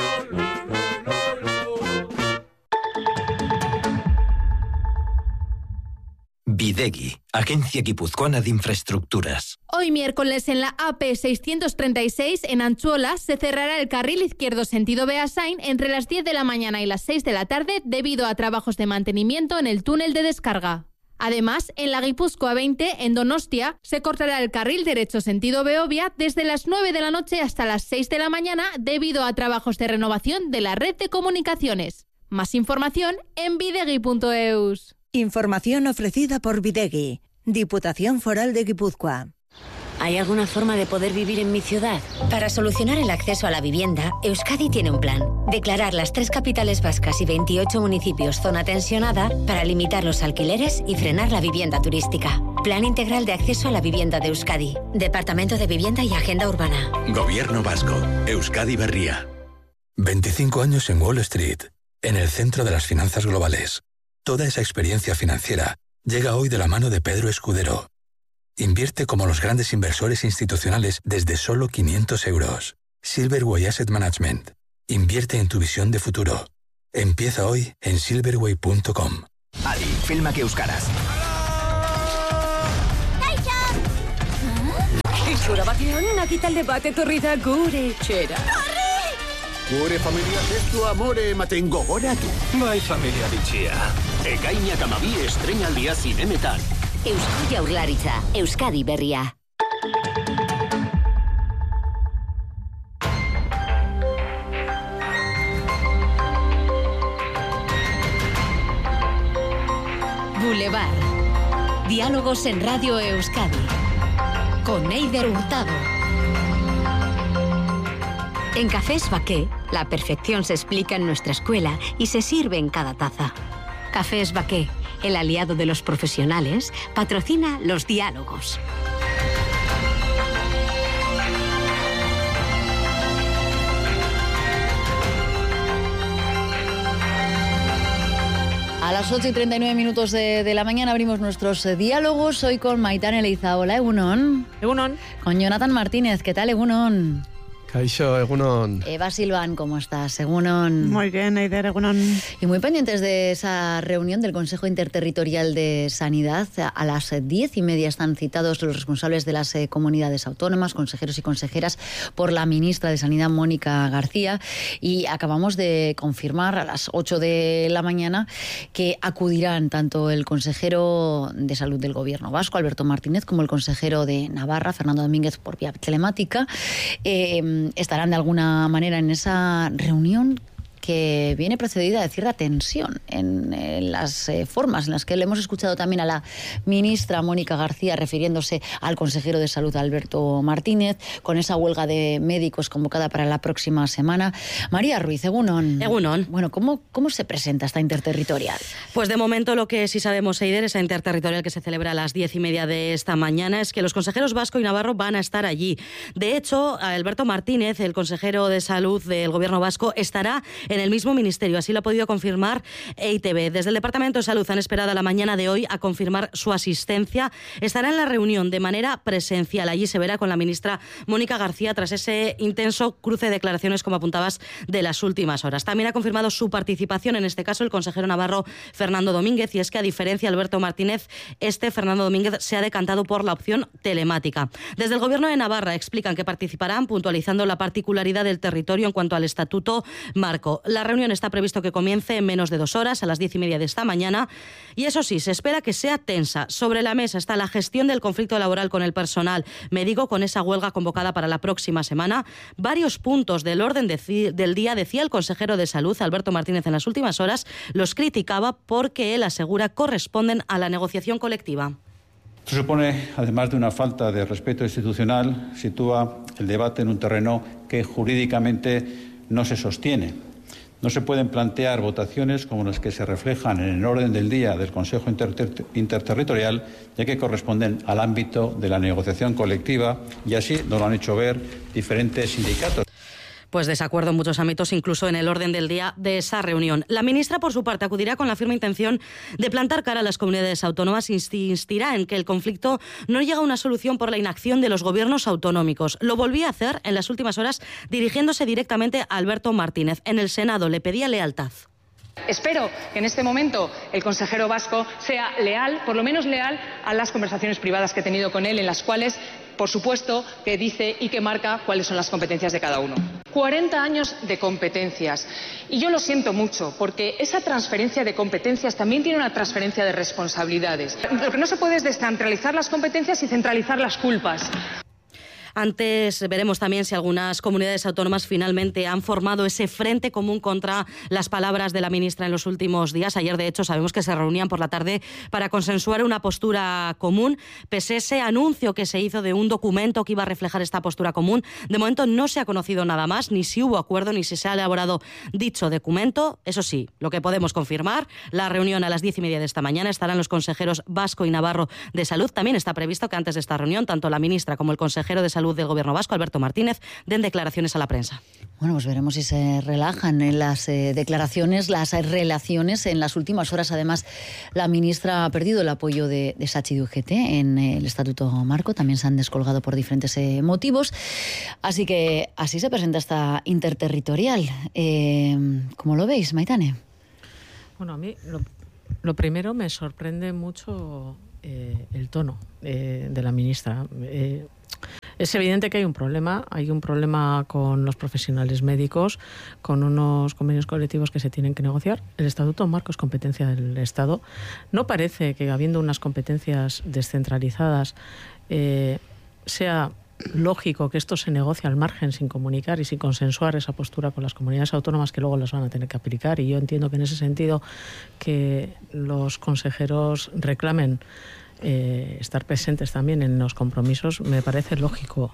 Bidegi, Agencia Guipuzcoana de Infraestructuras. Hoy miércoles en la AP 636 en Anchuola se cerrará el carril izquierdo sentido Beasain entre las 10 de la mañana y las 6 de la tarde debido a trabajos de mantenimiento en el túnel de descarga. Además, en la Guipúzcoa 20, en Donostia, se cortará el carril derecho sentido Beovia desde las 9 de la noche hasta las 6 de la mañana debido a trabajos de renovación de la red de comunicaciones. Más información en bidegui.eus. Información ofrecida por Bidegui, Diputación Foral de Guipúzcoa. ¿Hay alguna forma de poder vivir en mi ciudad? Para solucionar el acceso a la vivienda, Euskadi tiene un plan. Declarar las 3 capitales vascas y 28 municipios zona tensionada para limitar los alquileres y frenar la vivienda turística. Plan integral de acceso a la vivienda de Euskadi. Departamento de Vivienda y Agenda Urbana. Gobierno vasco. Euskadi Berria. 25 años en Wall Street, en el centro de las finanzas globales. Toda esa experiencia financiera llega hoy de la mano de Pedro Escudero. Invierte como los grandes inversores institucionales desde solo 500 euros. Silverway Asset Management. Invierte en tu visión de futuro. Empieza hoy en silverway.com. Adi, filmak euskaraz. Itxura batean, nakitalde bat etorri da gure etxera. Gure familiak ez du amore ematen gogoratu. Bai familia bitxia. Ekainak 12 estreinaldia zinemetan. Eusko Jaurlaritza, Euskadi Berria. Boulevard. Diálogos en Radio Euskadi. Con Eider Hurtado. En Cafés Baqué, la perfección se explica en nuestra escuela y se sirve en cada taza. Cafés Baqué, el aliado de los profesionales, patrocina los diálogos. A las 8:39 de la mañana abrimos nuestros diálogos. Hoy con Maitane Leizaola, Egunon. Egunon. Con Jonathan Martínez, ¿qué tal, Egunon? Kaixo, Egunon. Eva Silván, ¿cómo estás? Egunon. Muy bien, Eider, Egunon. Y muy pendientes de esa reunión del Consejo Interterritorial de Sanidad. A las 10:30 están citados los responsables de las comunidades autónomas, consejeros y consejeras, por la ministra de Sanidad, Mónica García. Y acabamos de confirmar a las 8 de la mañana que acudirán tanto el consejero de Salud del Gobierno vasco, Alberto Martínez, como el consejero de Navarra, Fernando Domínguez, por vía telemática. Estarán de alguna manera en esa reunión que viene precedida de cierta tensión en las formas en las que le hemos escuchado también a la ministra Mónica García refiriéndose al consejero de Salud Alberto Martínez, con esa huelga de médicos convocada para la próxima semana. María Ruiz, Egunon. Egunon. Bueno, ¿cómo se presenta esta interterritorial? Pues de momento lo que sí sabemos, Eider, esa interterritorial que se celebra a las 10:30 de esta mañana, es que los consejeros vasco y navarro van a estar allí. De hecho, Alberto Martínez, el consejero de Salud del Gobierno vasco, estará en el mismo ministerio. Así lo ha podido confirmar EITB. Desde el Departamento de Salud han esperado a la mañana de hoy a confirmar su asistencia. Estará en la reunión de manera presencial. Allí se verá con la ministra Mónica García tras ese intenso cruce de declaraciones, como apuntabas, de las últimas horas. También ha confirmado su participación, en este caso el consejero navarro Fernando Domínguez, y es que a diferencia de Alberto Martínez, Fernando Domínguez se ha decantado por la opción telemática. Desde el Gobierno de Navarra explican que participarán puntualizando la particularidad del territorio en cuanto al estatuto marco. La reunión está previsto que comience en menos de 2 horas, a las 10:30 de esta mañana, y eso sí, se espera que sea tensa. Sobre la mesa está la gestión del conflicto laboral con el personal médico, con esa huelga convocada para la próxima semana. Varios puntos del orden del día, decía el consejero de Salud, Alberto Martínez, en las últimas horas, los criticaba porque él asegura corresponden a la negociación colectiva. Esto supone, además de una falta de respeto institucional, sitúa el debate en un terreno que jurídicamente no se sostiene. No se pueden plantear votaciones como las que se reflejan en el orden del día del Consejo Interterritorial, ya que corresponden al ámbito de la negociación colectiva, y así nos lo han hecho ver diferentes sindicatos. Pues desacuerdo en muchos ámbitos, incluso en el orden del día de esa reunión. La ministra, por su parte, acudirá con la firme intención de plantar cara a las comunidades autónomas e insistirá en que el conflicto no llega a una solución por la inacción de los gobiernos autonómicos. Lo volvía a hacer en las últimas horas dirigiéndose directamente a Alberto Martínez. En el Senado le pedía lealtad. Espero que en este momento el consejero vasco sea leal, por lo menos leal, a las conversaciones privadas que he tenido con él, en las cuales por supuesto, que dice y que marca cuáles son las competencias de cada uno. 40 años de competencias. Y yo lo siento mucho, porque esa transferencia de competencias también tiene una transferencia de responsabilidades. Lo que no se puede es descentralizar las competencias y centralizar las culpas. Antes veremos también si algunas comunidades autónomas finalmente han formado ese frente común contra las palabras de la ministra en los últimos días. Ayer, de hecho, sabemos que se reunían por la tarde para consensuar una postura común. Pese a ese anuncio que se hizo de un documento que iba a reflejar esta postura común, de momento no se ha conocido nada más, ni si hubo acuerdo, ni si se ha elaborado dicho documento. Eso sí, lo que podemos confirmar, la reunión a las 10:30 de esta mañana estarán los consejeros Vasco y Navarro de Salud. También está previsto que antes de esta reunión, tanto la ministra como el consejero de Salud del Gobierno vasco, Alberto Martínez, den declaraciones a la prensa. Bueno, pues veremos si se relajan en las declaraciones, las relaciones. En las últimas horas, además, la ministra ha perdido el apoyo de Sachi de UGT en el Estatuto Marco. También se han descolgado por diferentes motivos. Así que así se presenta esta interterritorial. ¿Cómo lo veis, Maitane? Bueno, a mí lo primero me sorprende mucho el tono de la ministra. Es evidente que hay un problema con los profesionales médicos, con unos convenios colectivos que se tienen que negociar. El Estatuto Marco es competencia del Estado. No parece que, habiendo unas competencias descentralizadas, sea lógico que esto se negocie al margen, sin comunicar y sin consensuar esa postura con las comunidades autónomas, que luego las van a tener que aplicar. Y yo entiendo que en ese sentido que los consejeros reclamen estar presentes también en los compromisos me parece lógico.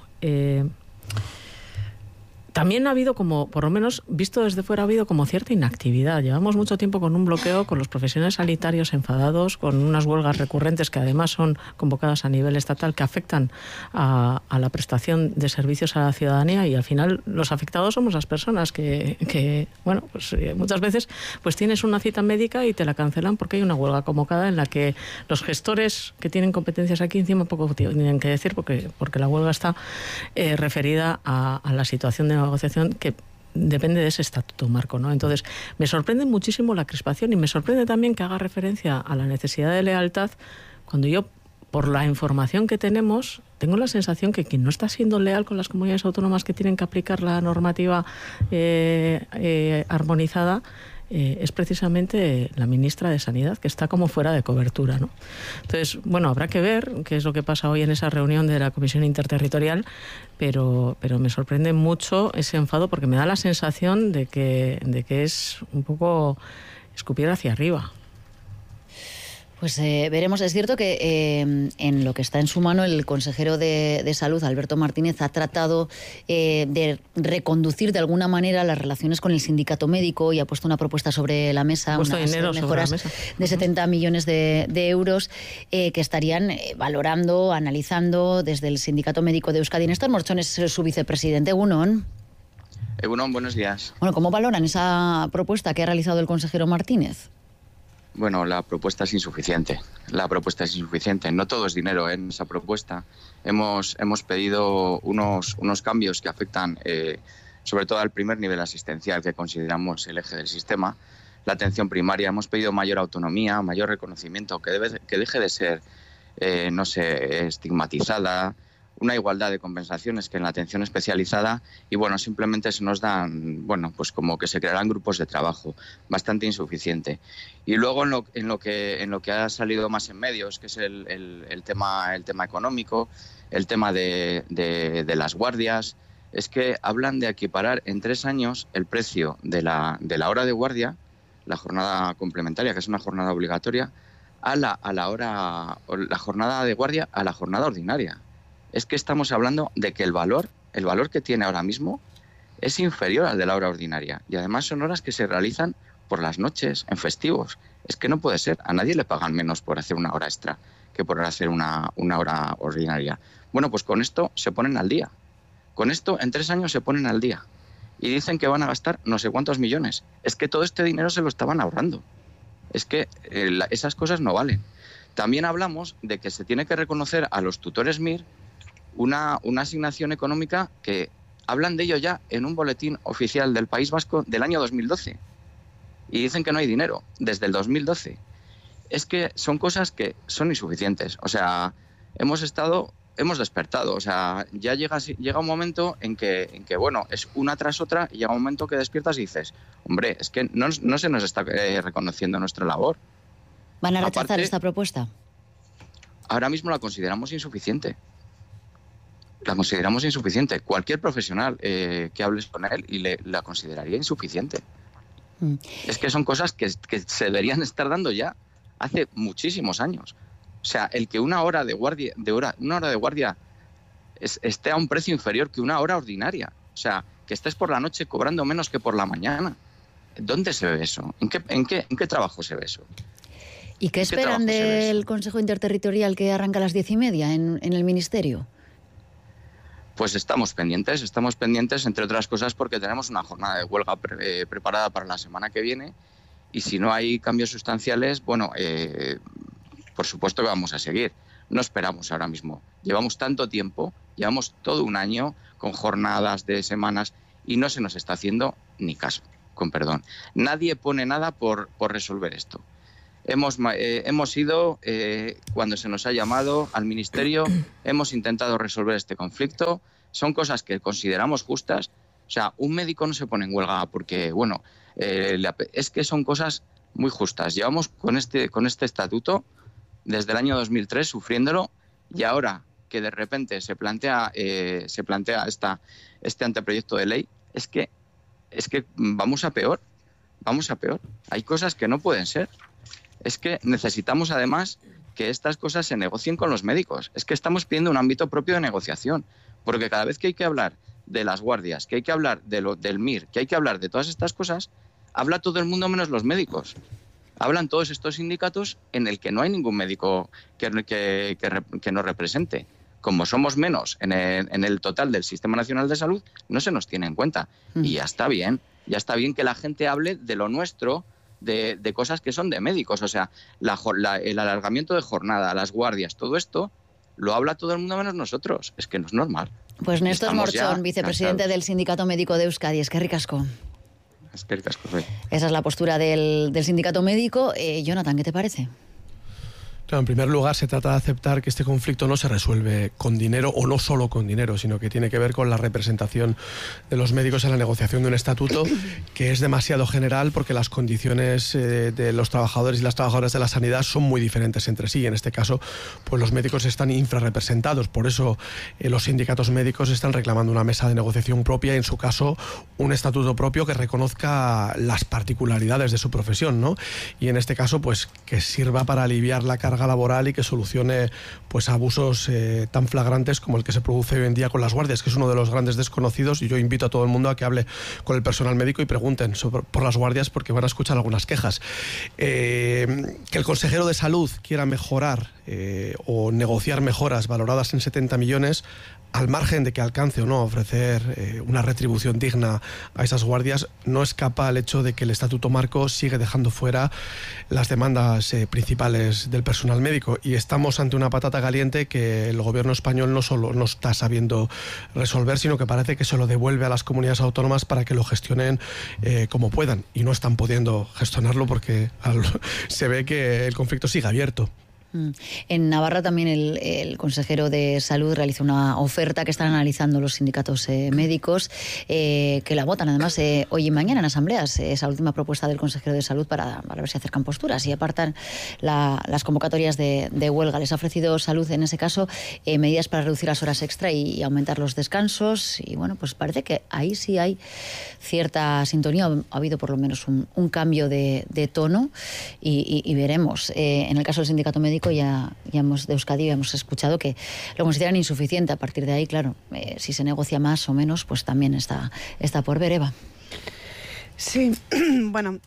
También ha habido como, por lo menos visto desde fuera, ha habido como cierta inactividad. Llevamos mucho tiempo con un bloqueo, con los profesionales sanitarios enfadados, con unas huelgas recurrentes que además son convocadas a nivel estatal, que afectan a la prestación de servicios a la ciudadanía, y al final los afectados somos las personas que bueno, pues muchas veces pues tienes una cita médica y te la cancelan porque hay una huelga convocada en la que los gestores que tienen competencias aquí encima poco tienen que decir, porque la huelga está referida a la situación de negociación que depende de ese Estatuto Marco, ¿no? Entonces, me sorprende muchísimo la crispación, y me sorprende también que haga referencia a la necesidad de lealtad, cuando yo, por la información que tenemos, tengo la sensación que quien no está siendo leal con las comunidades autónomas que tienen que aplicar la normativa armonizada es precisamente la ministra de Sanidad, que está como fuera de cobertura, ¿no? Entonces, bueno, habrá que ver qué es lo que pasa hoy en esa reunión de la Comisión Interterritorial, pero me sorprende mucho ese enfado, porque me da la sensación de que es un poco escupir hacia arriba. Pues veremos. Es cierto que en lo que está en su mano, el consejero de Salud, Alberto Martínez, ha tratado de reconducir de alguna manera las relaciones con el sindicato médico y ha puesto una propuesta sobre la mesa, unas mejoras de 70 millones de euros que estarían valorando, analizando desde el sindicato médico de Euskadi. Néstor Morchón es su vicepresidente. Egunon, buenos días. Bueno, ¿cómo valoran esa propuesta que ha realizado el consejero Martínez? Bueno, la propuesta es insuficiente. No todo es dinero en esa propuesta. Hemos pedido unos cambios que afectan sobre todo al primer nivel asistencial, que consideramos el eje del sistema, la atención primaria. Hemos pedido mayor autonomía, mayor reconocimiento, que deje de ser, estigmatizada, una igualdad de compensaciones que en la atención especializada, y bueno, simplemente se nos dan, pues como que se crearán grupos de trabajo, bastante insuficiente. Y luego en lo que ha salido más en medios, que es el tema económico, el tema de las guardias, es que hablan de equiparar en 3 años el precio de la hora de guardia, la jornada complementaria, que es una jornada obligatoria, a la jornada de guardia a la jornada ordinaria. Es que estamos hablando de que el valor que tiene ahora mismo es inferior al de la hora ordinaria. Y además son horas que se realizan por las noches, en festivos. Es que no puede ser. A nadie le pagan menos por hacer una hora extra que por hacer una hora ordinaria. Bueno, pues con esto se ponen al día. Con esto en 3 años se ponen al día. Y dicen que van a gastar no sé cuántos millones. Es que todo este dinero se lo estaban ahorrando. Es que esas cosas no valen. También hablamos de que se tiene que reconocer a los tutores MIR una asignación económica que hablan de ello ya en un boletín oficial del País Vasco del año 2012. Y dicen que no hay dinero desde el 2012. Es que son cosas que son insuficientes. O sea, hemos estado hemos despertado. O sea, ya llega un momento en que, bueno, es una tras otra y llega un momento que despiertas y dices, hombre, es que no se nos está reconociendo nuestra labor. ¿Van a rechazar esta propuesta? Ahora mismo la consideramos insuficiente. Cualquier profesional que hables con él la consideraría insuficiente. Es que son cosas que se deberían estar dando ya hace muchísimos años. O sea, el que una hora de guardia esté a un precio inferior que una hora ordinaria. O sea, que estés por la noche cobrando menos que por la mañana. ¿Dónde se ve eso? ¿En qué trabajo se ve eso? ¿Y qué esperan del Consejo Interterritorial que arranca a las 10:30 en el Ministerio? Pues estamos pendientes, entre otras cosas, porque tenemos una jornada de huelga preparada para la semana que viene, y si no hay cambios sustanciales, bueno, por supuesto que vamos a seguir. No esperamos ahora mismo. Llevamos tanto tiempo, llevamos todo un año con jornadas de semanas y no se nos está haciendo ni caso, con perdón. Nadie pone nada por resolver esto. Hemos ido, cuando se nos ha llamado al Ministerio, hemos intentado resolver este conflicto. Son cosas que consideramos justas. O sea, un médico no se pone en huelga porque, bueno, es que son cosas muy justas. Llevamos con este estatuto desde el año 2003 sufriéndolo, y ahora que de repente se plantea este anteproyecto de ley, es que vamos a peor. Hay cosas que no pueden ser. Es que necesitamos, además, que estas cosas se negocien con los médicos. Es que estamos pidiendo un ámbito propio de negociación, porque cada vez que hay que hablar de las guardias, que hay que hablar del MIR, que hay que hablar de todas estas cosas, habla todo el mundo menos los médicos. Hablan todos estos sindicatos en el que no hay ningún médico que nos represente. Como somos menos en el total del Sistema Nacional de Salud, no se nos tiene en cuenta. Y ya está bien que la gente hable de lo nuestro, de cosas que son de médicos. O sea, el alargamiento de jornada, las guardias, todo esto lo habla todo el mundo menos nosotros. Es que no es normal. Pues Néstor Morchón, vicepresidente del Sindicato Médico de Euskadi. Eskerrik asko. Eskerrik asko, sí. Esa es la postura del sindicato médico. Jonathan, ¿qué te parece? Claro, en primer lugar, se trata de aceptar que este conflicto no se resuelve con dinero, o no solo con dinero, sino que tiene que ver con la representación de los médicos en la negociación de un estatuto que es demasiado general, porque las condiciones de los trabajadores y las trabajadoras de la sanidad son muy diferentes entre sí. En este caso, pues los médicos están infrarrepresentados. Por eso los sindicatos médicos están reclamando una mesa de negociación propia y, en su caso, un estatuto propio que reconozca las particularidades de su profesión, ¿no? Y en este caso, pues que sirva para aliviar la carga laboral y que solucione pues abusos tan flagrantes como el que se produce hoy en día con las guardias, que es uno de los grandes desconocidos. Y yo invito a todo el mundo a que hable con el personal médico y pregunten por las guardias, porque van a escuchar algunas quejas. Que el consejero de Salud quiera mejorar o negociar mejoras valoradas en 70 millones, al margen de que alcance o no a ofrecer una retribución digna a esas guardias, no escapa al hecho de que el Estatuto Marco sigue dejando fuera las demandas principales del personal médico, y estamos ante una patata caliente que el gobierno español no solo no está sabiendo resolver, sino que parece que se lo devuelve a las comunidades autónomas para que lo gestionen como puedan, y no están pudiendo gestionarlo porque se ve que el conflicto sigue abierto. En Navarra también el consejero de Salud realizó una oferta que están analizando los sindicatos médicos, que la votan además hoy y mañana en asambleas. Esa última propuesta del consejero de Salud para ver si acercan posturas y apartan las convocatorias de huelga. Les ha ofrecido Salud en ese caso medidas para reducir las horas extra y aumentar los descansos, y bueno, pues parece que ahí sí hay cierta sintonía. Ha habido por lo menos un cambio de tono y veremos. En el caso del sindicato médico ya de Euskadi hemos escuchado que lo consideran insuficiente. A partir de ahí, claro, si se negocia más o menos, pues también está por ver. Eva. Sí, bueno,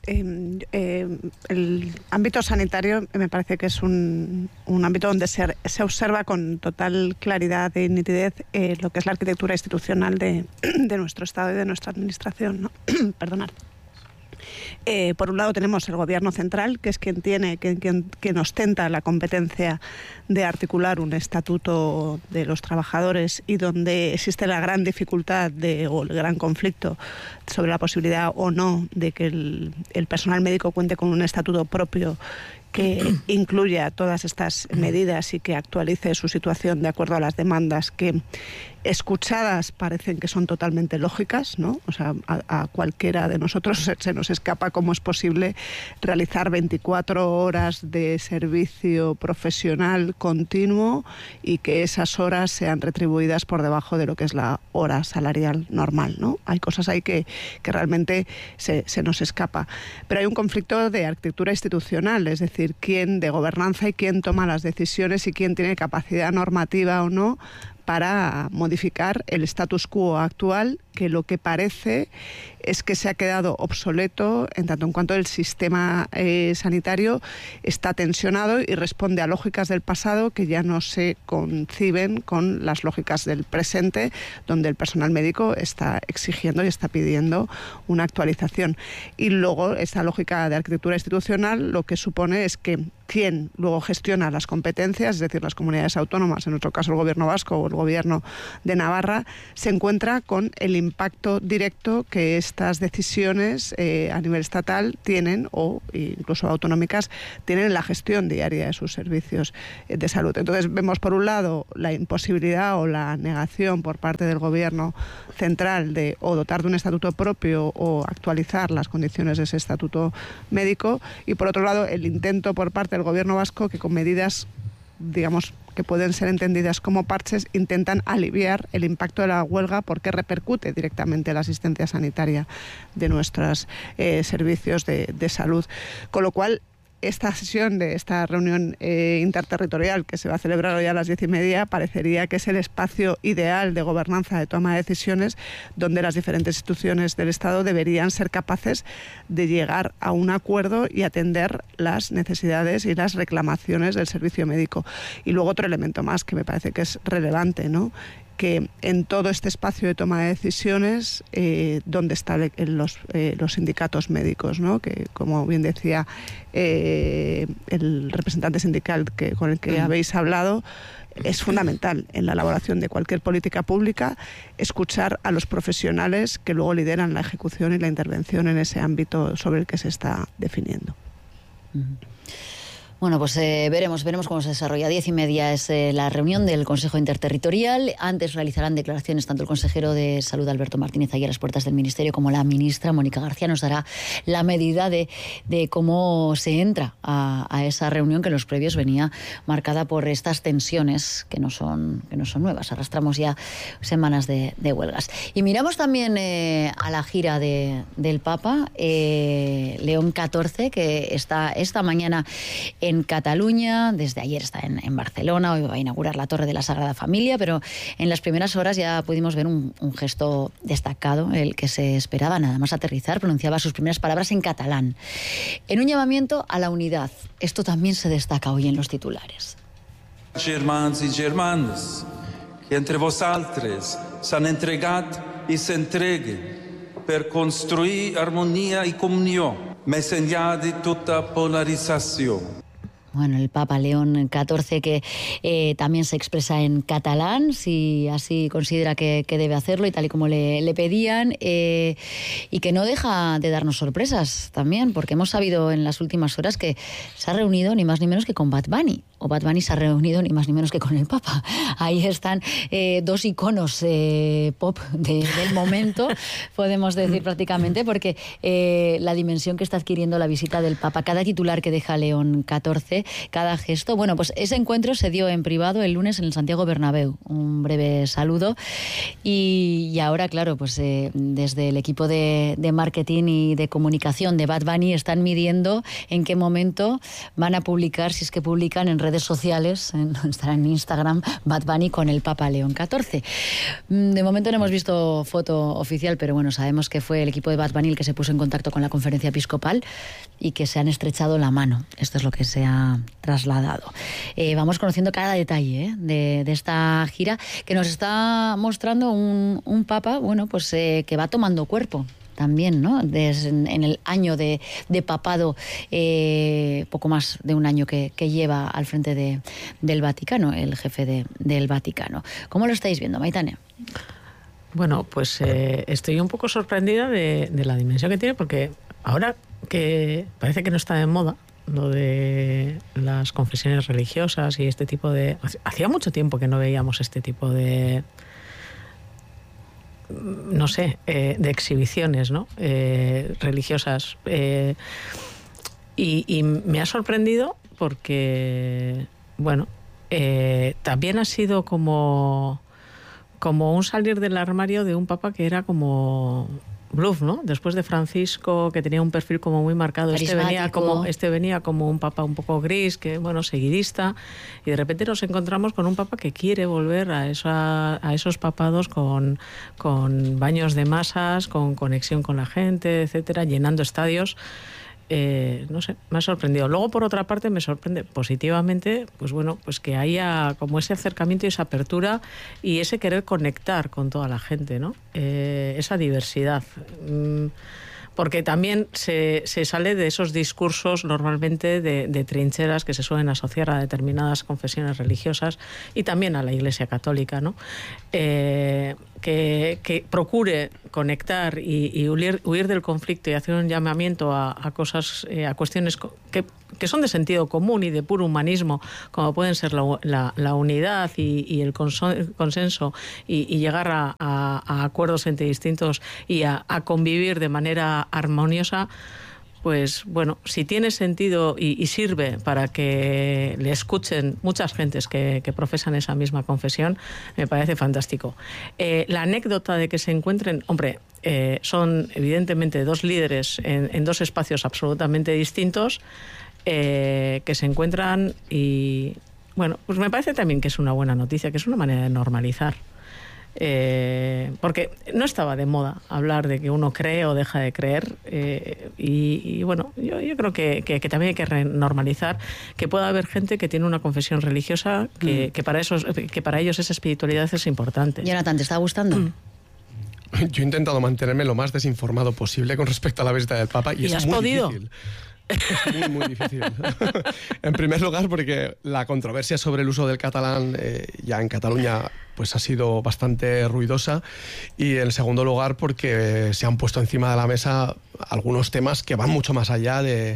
el ámbito sanitario me parece que es un ámbito donde se observa con total claridad y nitidez lo que es la arquitectura institucional de nuestro Estado y de nuestra Administración, ¿no? Perdonad. Por un lado tenemos el Gobierno central, que es quien ostenta la competencia de articular un estatuto de los trabajadores, y donde existe la gran dificultad o el gran conflicto sobre la posibilidad o no de que el personal médico cuente con un estatuto propio que incluya todas estas medidas y que actualice su situación de acuerdo a las demandas que, escuchadas, parecen que son totalmente lógicas, ¿no? O sea, a cualquiera de nosotros se nos escapa cómo es posible realizar 24 horas de servicio profesional continuo y que esas horas sean retribuidas por debajo de lo que es la hora salarial normal, ¿no? Hay cosas ahí que realmente se nos escapa. Pero hay un conflicto de arquitectura institucional, es decir, quién de gobernanza y quién toma las decisiones y quién tiene capacidad normativa o no para modificar el status quo actual, que lo que parece es que se ha quedado obsoleto en tanto en cuanto el sistema sanitario está tensionado y responde a lógicas del pasado que ya no se conciben con las lógicas del presente, donde el personal médico está exigiendo y está pidiendo una actualización. Y luego esta lógica de arquitectura institucional lo que supone es que quien luego gestiona las competencias, es decir, las comunidades autónomas, en nuestro caso el Gobierno vasco o el Gobierno de Navarra, se encuentra con el impacto directo que estas decisiones a nivel estatal tienen, o incluso autonómicas, tienen en la gestión diaria de sus servicios de salud. Entonces vemos por un lado la imposibilidad o la negación por parte del Gobierno central de o dotar de un estatuto propio o actualizar las condiciones de ese estatuto médico, y por otro lado el intento por parte del Gobierno vasco que con medidas, digamos, que pueden ser entendidas como parches, intentan aliviar el impacto de la huelga porque repercute directamente en la asistencia sanitaria de nuestros servicios de salud. Con lo cual, esta sesión de esta reunión interterritorial que se va a celebrar hoy a las 10:30 parecería que es el espacio ideal de gobernanza, de toma de decisiones, donde las diferentes instituciones del Estado deberían ser capaces de llegar a un acuerdo y atender las necesidades y las reclamaciones del servicio médico. Y luego otro elemento más que me parece que es relevante, ¿no?, que en todo este espacio de toma de decisiones, donde están los sindicatos médicos, ¿no?, que, como bien decía el representante sindical con el que habéis hablado, es fundamental en la elaboración de cualquier política pública escuchar a los profesionales que luego lideran la ejecución y la intervención en ese ámbito sobre el que se está definiendo. Bueno, pues veremos cómo se desarrolla. 10:30 es la reunión del Consejo Interterritorial. Antes realizarán declaraciones tanto el consejero de Salud, Alberto Martínez, allí a las puertas del Ministerio, como la ministra, Mónica García. Nos dará la medida de cómo se entra a esa reunión que en los previos venía marcada por estas tensiones que no son nuevas. Arrastramos ya semanas de huelgas. Y miramos también a la gira del Papa, León XIV, que está esta mañana en Cataluña, desde ayer está en Barcelona, hoy va a inaugurar la Torre de la Sagrada Familia, pero en las primeras horas ya pudimos ver un gesto destacado, el que se esperaba nada más aterrizar, pronunciaba sus primeras palabras en catalán, en un llamamiento a la unidad. Esto también se destaca hoy en los titulares. Germans i germanes, que entre vosaltres s'han entregat i s'entreguen per construir armonia i comunió, més enllà de tota polarització. Bueno, el Papa León XIV que también se expresa en catalán, si así considera que debe hacerlo y tal y como le pedían, y que no deja de darnos sorpresas también, porque hemos sabido en las últimas horas que se ha reunido ni más ni menos que con Bad Bunny, o Bad Bunny se ha reunido ni más ni menos que con el Papa. Ahí están dos iconos pop del momento, podemos decir prácticamente, porque la dimensión que está adquiriendo la visita del Papa, cada titular que deja León XIV, cada gesto. Bueno, pues ese encuentro se dio en privado el lunes en el Santiago Bernabéu. Un breve saludo. Y ahora, claro, pues desde el equipo de marketing y de comunicación de Bad Bunny están midiendo en qué momento van a publicar, si es que publican en redes sociales, estará en Instagram, Bad Bunny con el Papa León XIV. De momento no hemos visto foto oficial, pero bueno, sabemos que fue el equipo de Bad Bunny el que se puso en contacto con la conferencia episcopal y que se han estrechado la mano. Esto es lo que se ha trasladado. Vamos conociendo cada detalle de esta gira que nos está mostrando un Papa, bueno, pues que va tomando cuerpo también, ¿no? En el año de papado, poco más de un año que lleva al frente del Vaticano, el jefe del Vaticano. ¿Cómo lo estáis viendo, Maitane? Bueno, pues estoy un poco sorprendida de la dimensión que tiene, porque ahora que parece que no está de moda lo de las confesiones religiosas y este tipo de... Hacía mucho tiempo que no veíamos este tipo de... no sé, de exhibiciones, ¿no? Religiosas. Y me ha sorprendido porque, bueno, también ha sido como un salir del armario de un papa que era como bluff, ¿no? Después de Francisco, que tenía un perfil como muy marcado, este venía como un papa un poco gris, que bueno, seguidista, y de repente nos encontramos con un papa que quiere volver a esos papados con baños de masas, con conexión con la gente, etcétera, llenando estadios. No sé, me ha sorprendido. Luego, por otra parte, me sorprende positivamente, pues bueno, pues que haya como ese acercamiento y esa apertura y ese querer conectar con toda la gente, ¿no? Esa diversidad. Porque también se sale de esos discursos normalmente de trincheras que se suelen asociar a determinadas confesiones religiosas y también a la Iglesia Católica, ¿no? Que procure conectar y huir del conflicto y hacer un llamamiento a cosas, a cuestiones que son de sentido común y de puro humanismo, como pueden ser la unidad y el consenso y llegar a acuerdos entre distintos y a convivir de manera armoniosa. Pues bueno, si tiene sentido y sirve para que le escuchen muchas gentes que profesan esa misma confesión, me parece fantástico. La anécdota de que se encuentren, hombre, son evidentemente dos líderes en dos espacios absolutamente distintos, que se encuentran y, bueno, pues me parece también que es una buena noticia, que es una manera de normalizar. Porque no estaba de moda hablar de que uno cree o deja de creer, y bueno, yo creo que también hay que normalizar que pueda haber gente que tiene una confesión religiosa que para ellos esa espiritualidad es importante. Jonathan, ¿te está gustando? Yo he intentado mantenerme lo más desinformado posible con respecto a la visita del Papa y es muy difícil. Es muy difícil. En primer lugar, porque la controversia sobre el uso del catalán ya en Cataluña pues ha sido bastante ruidosa, y en segundo lugar porque se han puesto encima de la mesa algunos temas que van mucho más allá de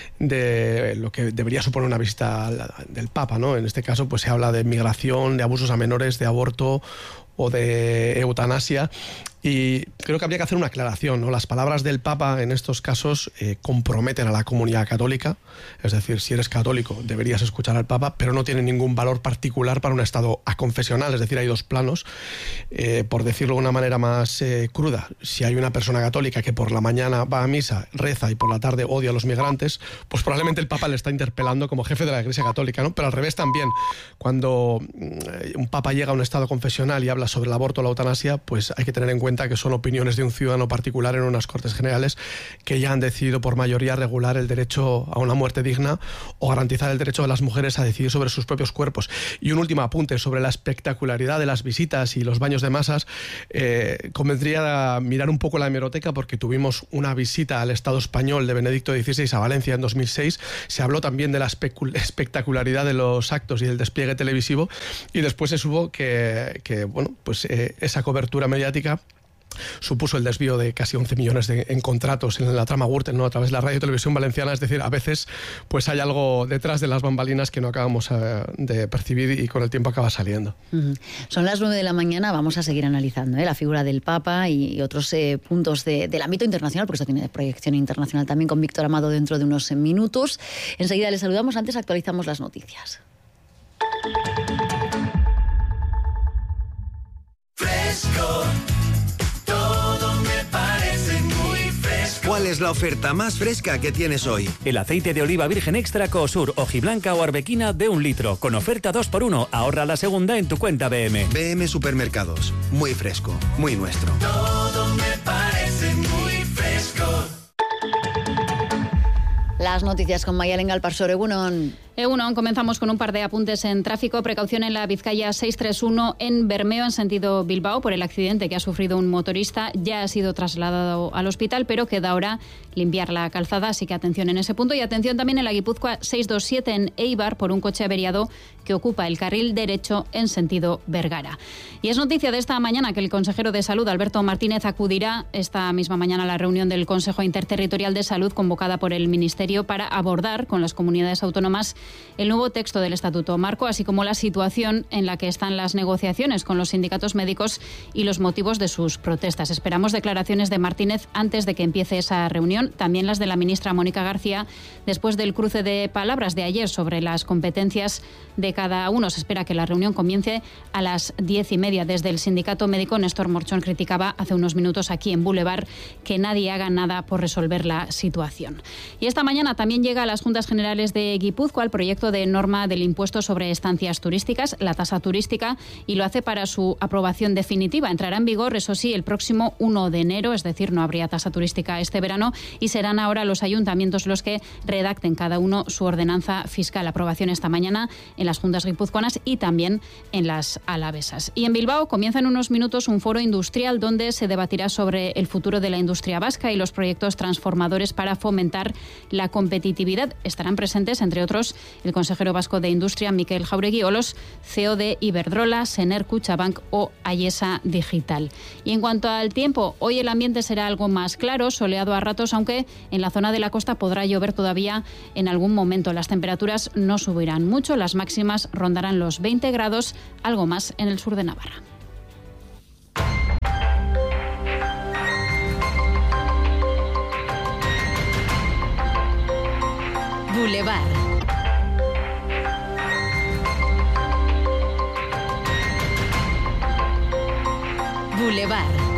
lo que debería suponer una visita del Papa, ¿no? En este caso pues se habla de migración, de abusos a menores, de aborto o de eutanasia. Y creo que habría que hacer una aclaración, ¿no? Las palabras del Papa en estos casos comprometen a la comunidad católica, es decir, si eres católico deberías escuchar al Papa, pero no tienen ningún valor particular para un estado aconfesional, es decir, hay dos planos. Por decirlo de una manera más cruda, si hay una persona católica que por la mañana va a misa, reza y por la tarde odia a los migrantes, pues probablemente el Papa le está interpelando como jefe de la Iglesia Católica, ¿no? Pero al revés también, cuando un Papa llega a un estado confesional y habla sobre el aborto o la eutanasia, pues hay que tener en cuenta que son opiniones de un ciudadano particular en unas Cortes Generales que ya han decidido por mayoría regular el derecho a una muerte digna o garantizar el derecho de las mujeres a decidir sobre sus propios cuerpos. Y un último apunte sobre la espectacularidad de las visitas y los baños de masas. Convendría mirar un poco la hemeroteca, porque tuvimos una visita al Estado español de Benedicto XVI a Valencia en 2006. Se habló también de la espectacularidad de los actos y del despliegue televisivo, y después se supo que bueno, pues esa cobertura mediática supuso el desvío de casi 11 millones en contratos en la trama Gürtel, ¿no? A través de la Radio y Televisión Valenciana. Es decir, a veces pues hay algo detrás de las bambalinas que no acabamos de percibir y con el tiempo acaba saliendo. Son las 9 de la mañana, vamos a seguir analizando la figura del Papa y otros puntos del ámbito internacional, porque esto tiene proyección internacional también, con Víctor Amado dentro de unos minutos. Enseguida les saludamos, antes actualizamos las noticias. Fresco. ¿Cuál es la oferta más fresca que tienes hoy? El aceite de oliva virgen extra Coosur, hojiblanca o arbequina de 1 litro, con oferta 2x1. Ahorra la segunda en tu cuenta BM. BM Supermercados. Muy fresco, muy nuestro. Todo me parece muy fresco. Las noticias con Mayalen Galparsor. Egunon. Comenzamos con un par de apuntes en tráfico. Precaución en la Vizcaya 631 en Bermeo, en sentido Bilbao, por el accidente que ha sufrido un motorista. Ya ha sido trasladado al hospital, pero queda ahora limpiar la calzada, así que atención en ese punto. Y atención también en la Guipúzcoa 627 en Eibar, por un coche averiado que ocupa el carril derecho en sentido Vergara. Y es noticia de esta mañana que el consejero de Salud, Alberto Martínez, acudirá esta misma mañana a la reunión del Consejo Interterritorial de Salud convocada por el Ministerio para abordar con las comunidades autónomas el nuevo texto del Estatuto Marco, así como la situación en la que están las negociaciones con los sindicatos médicos y los motivos de sus protestas. Esperamos declaraciones de Martínez antes de que empiece esa reunión, también las de la ministra Mónica García, después del cruce de palabras de ayer sobre las competencias de cada uno. Se espera que la reunión comience a las 10:30. Desde el sindicato médico, Néstor Morchón criticaba hace unos minutos aquí en Boulevard que nadie haga nada por resolver la situación. Y esta mañana también llega a las Juntas Generales de Guipúzcoa el proyecto de norma del impuesto sobre estancias turísticas, la tasa turística, y lo hace para su aprobación definitiva. Entrará en vigor, eso sí, el próximo 1 de enero, es decir, no habría tasa turística este verano, y serán ahora los ayuntamientos los que redacten cada uno su ordenanza fiscal. Aprobación esta mañana en las Juntas guipuzcoanas y también en las alavesas. Y en Bilbao comienza en unos minutos un foro industrial donde se debatirá sobre el futuro de la industria vasca y los proyectos transformadores para fomentar la competitividad. Estarán presentes, entre otros, el consejero vasco de Industria, Mikel Jauregui, o los CEO de Iberdrola, Sener, Kutxabank o Ayesa Digital. Y en cuanto al tiempo, hoy el ambiente será algo más claro, soleado a ratos, aunque en la zona de la costa podrá llover todavía en algún momento. Las temperaturas no subirán mucho, las máximas rondarán los 20 grados, algo más en el sur de Navarra. Boulevard. Boulevard.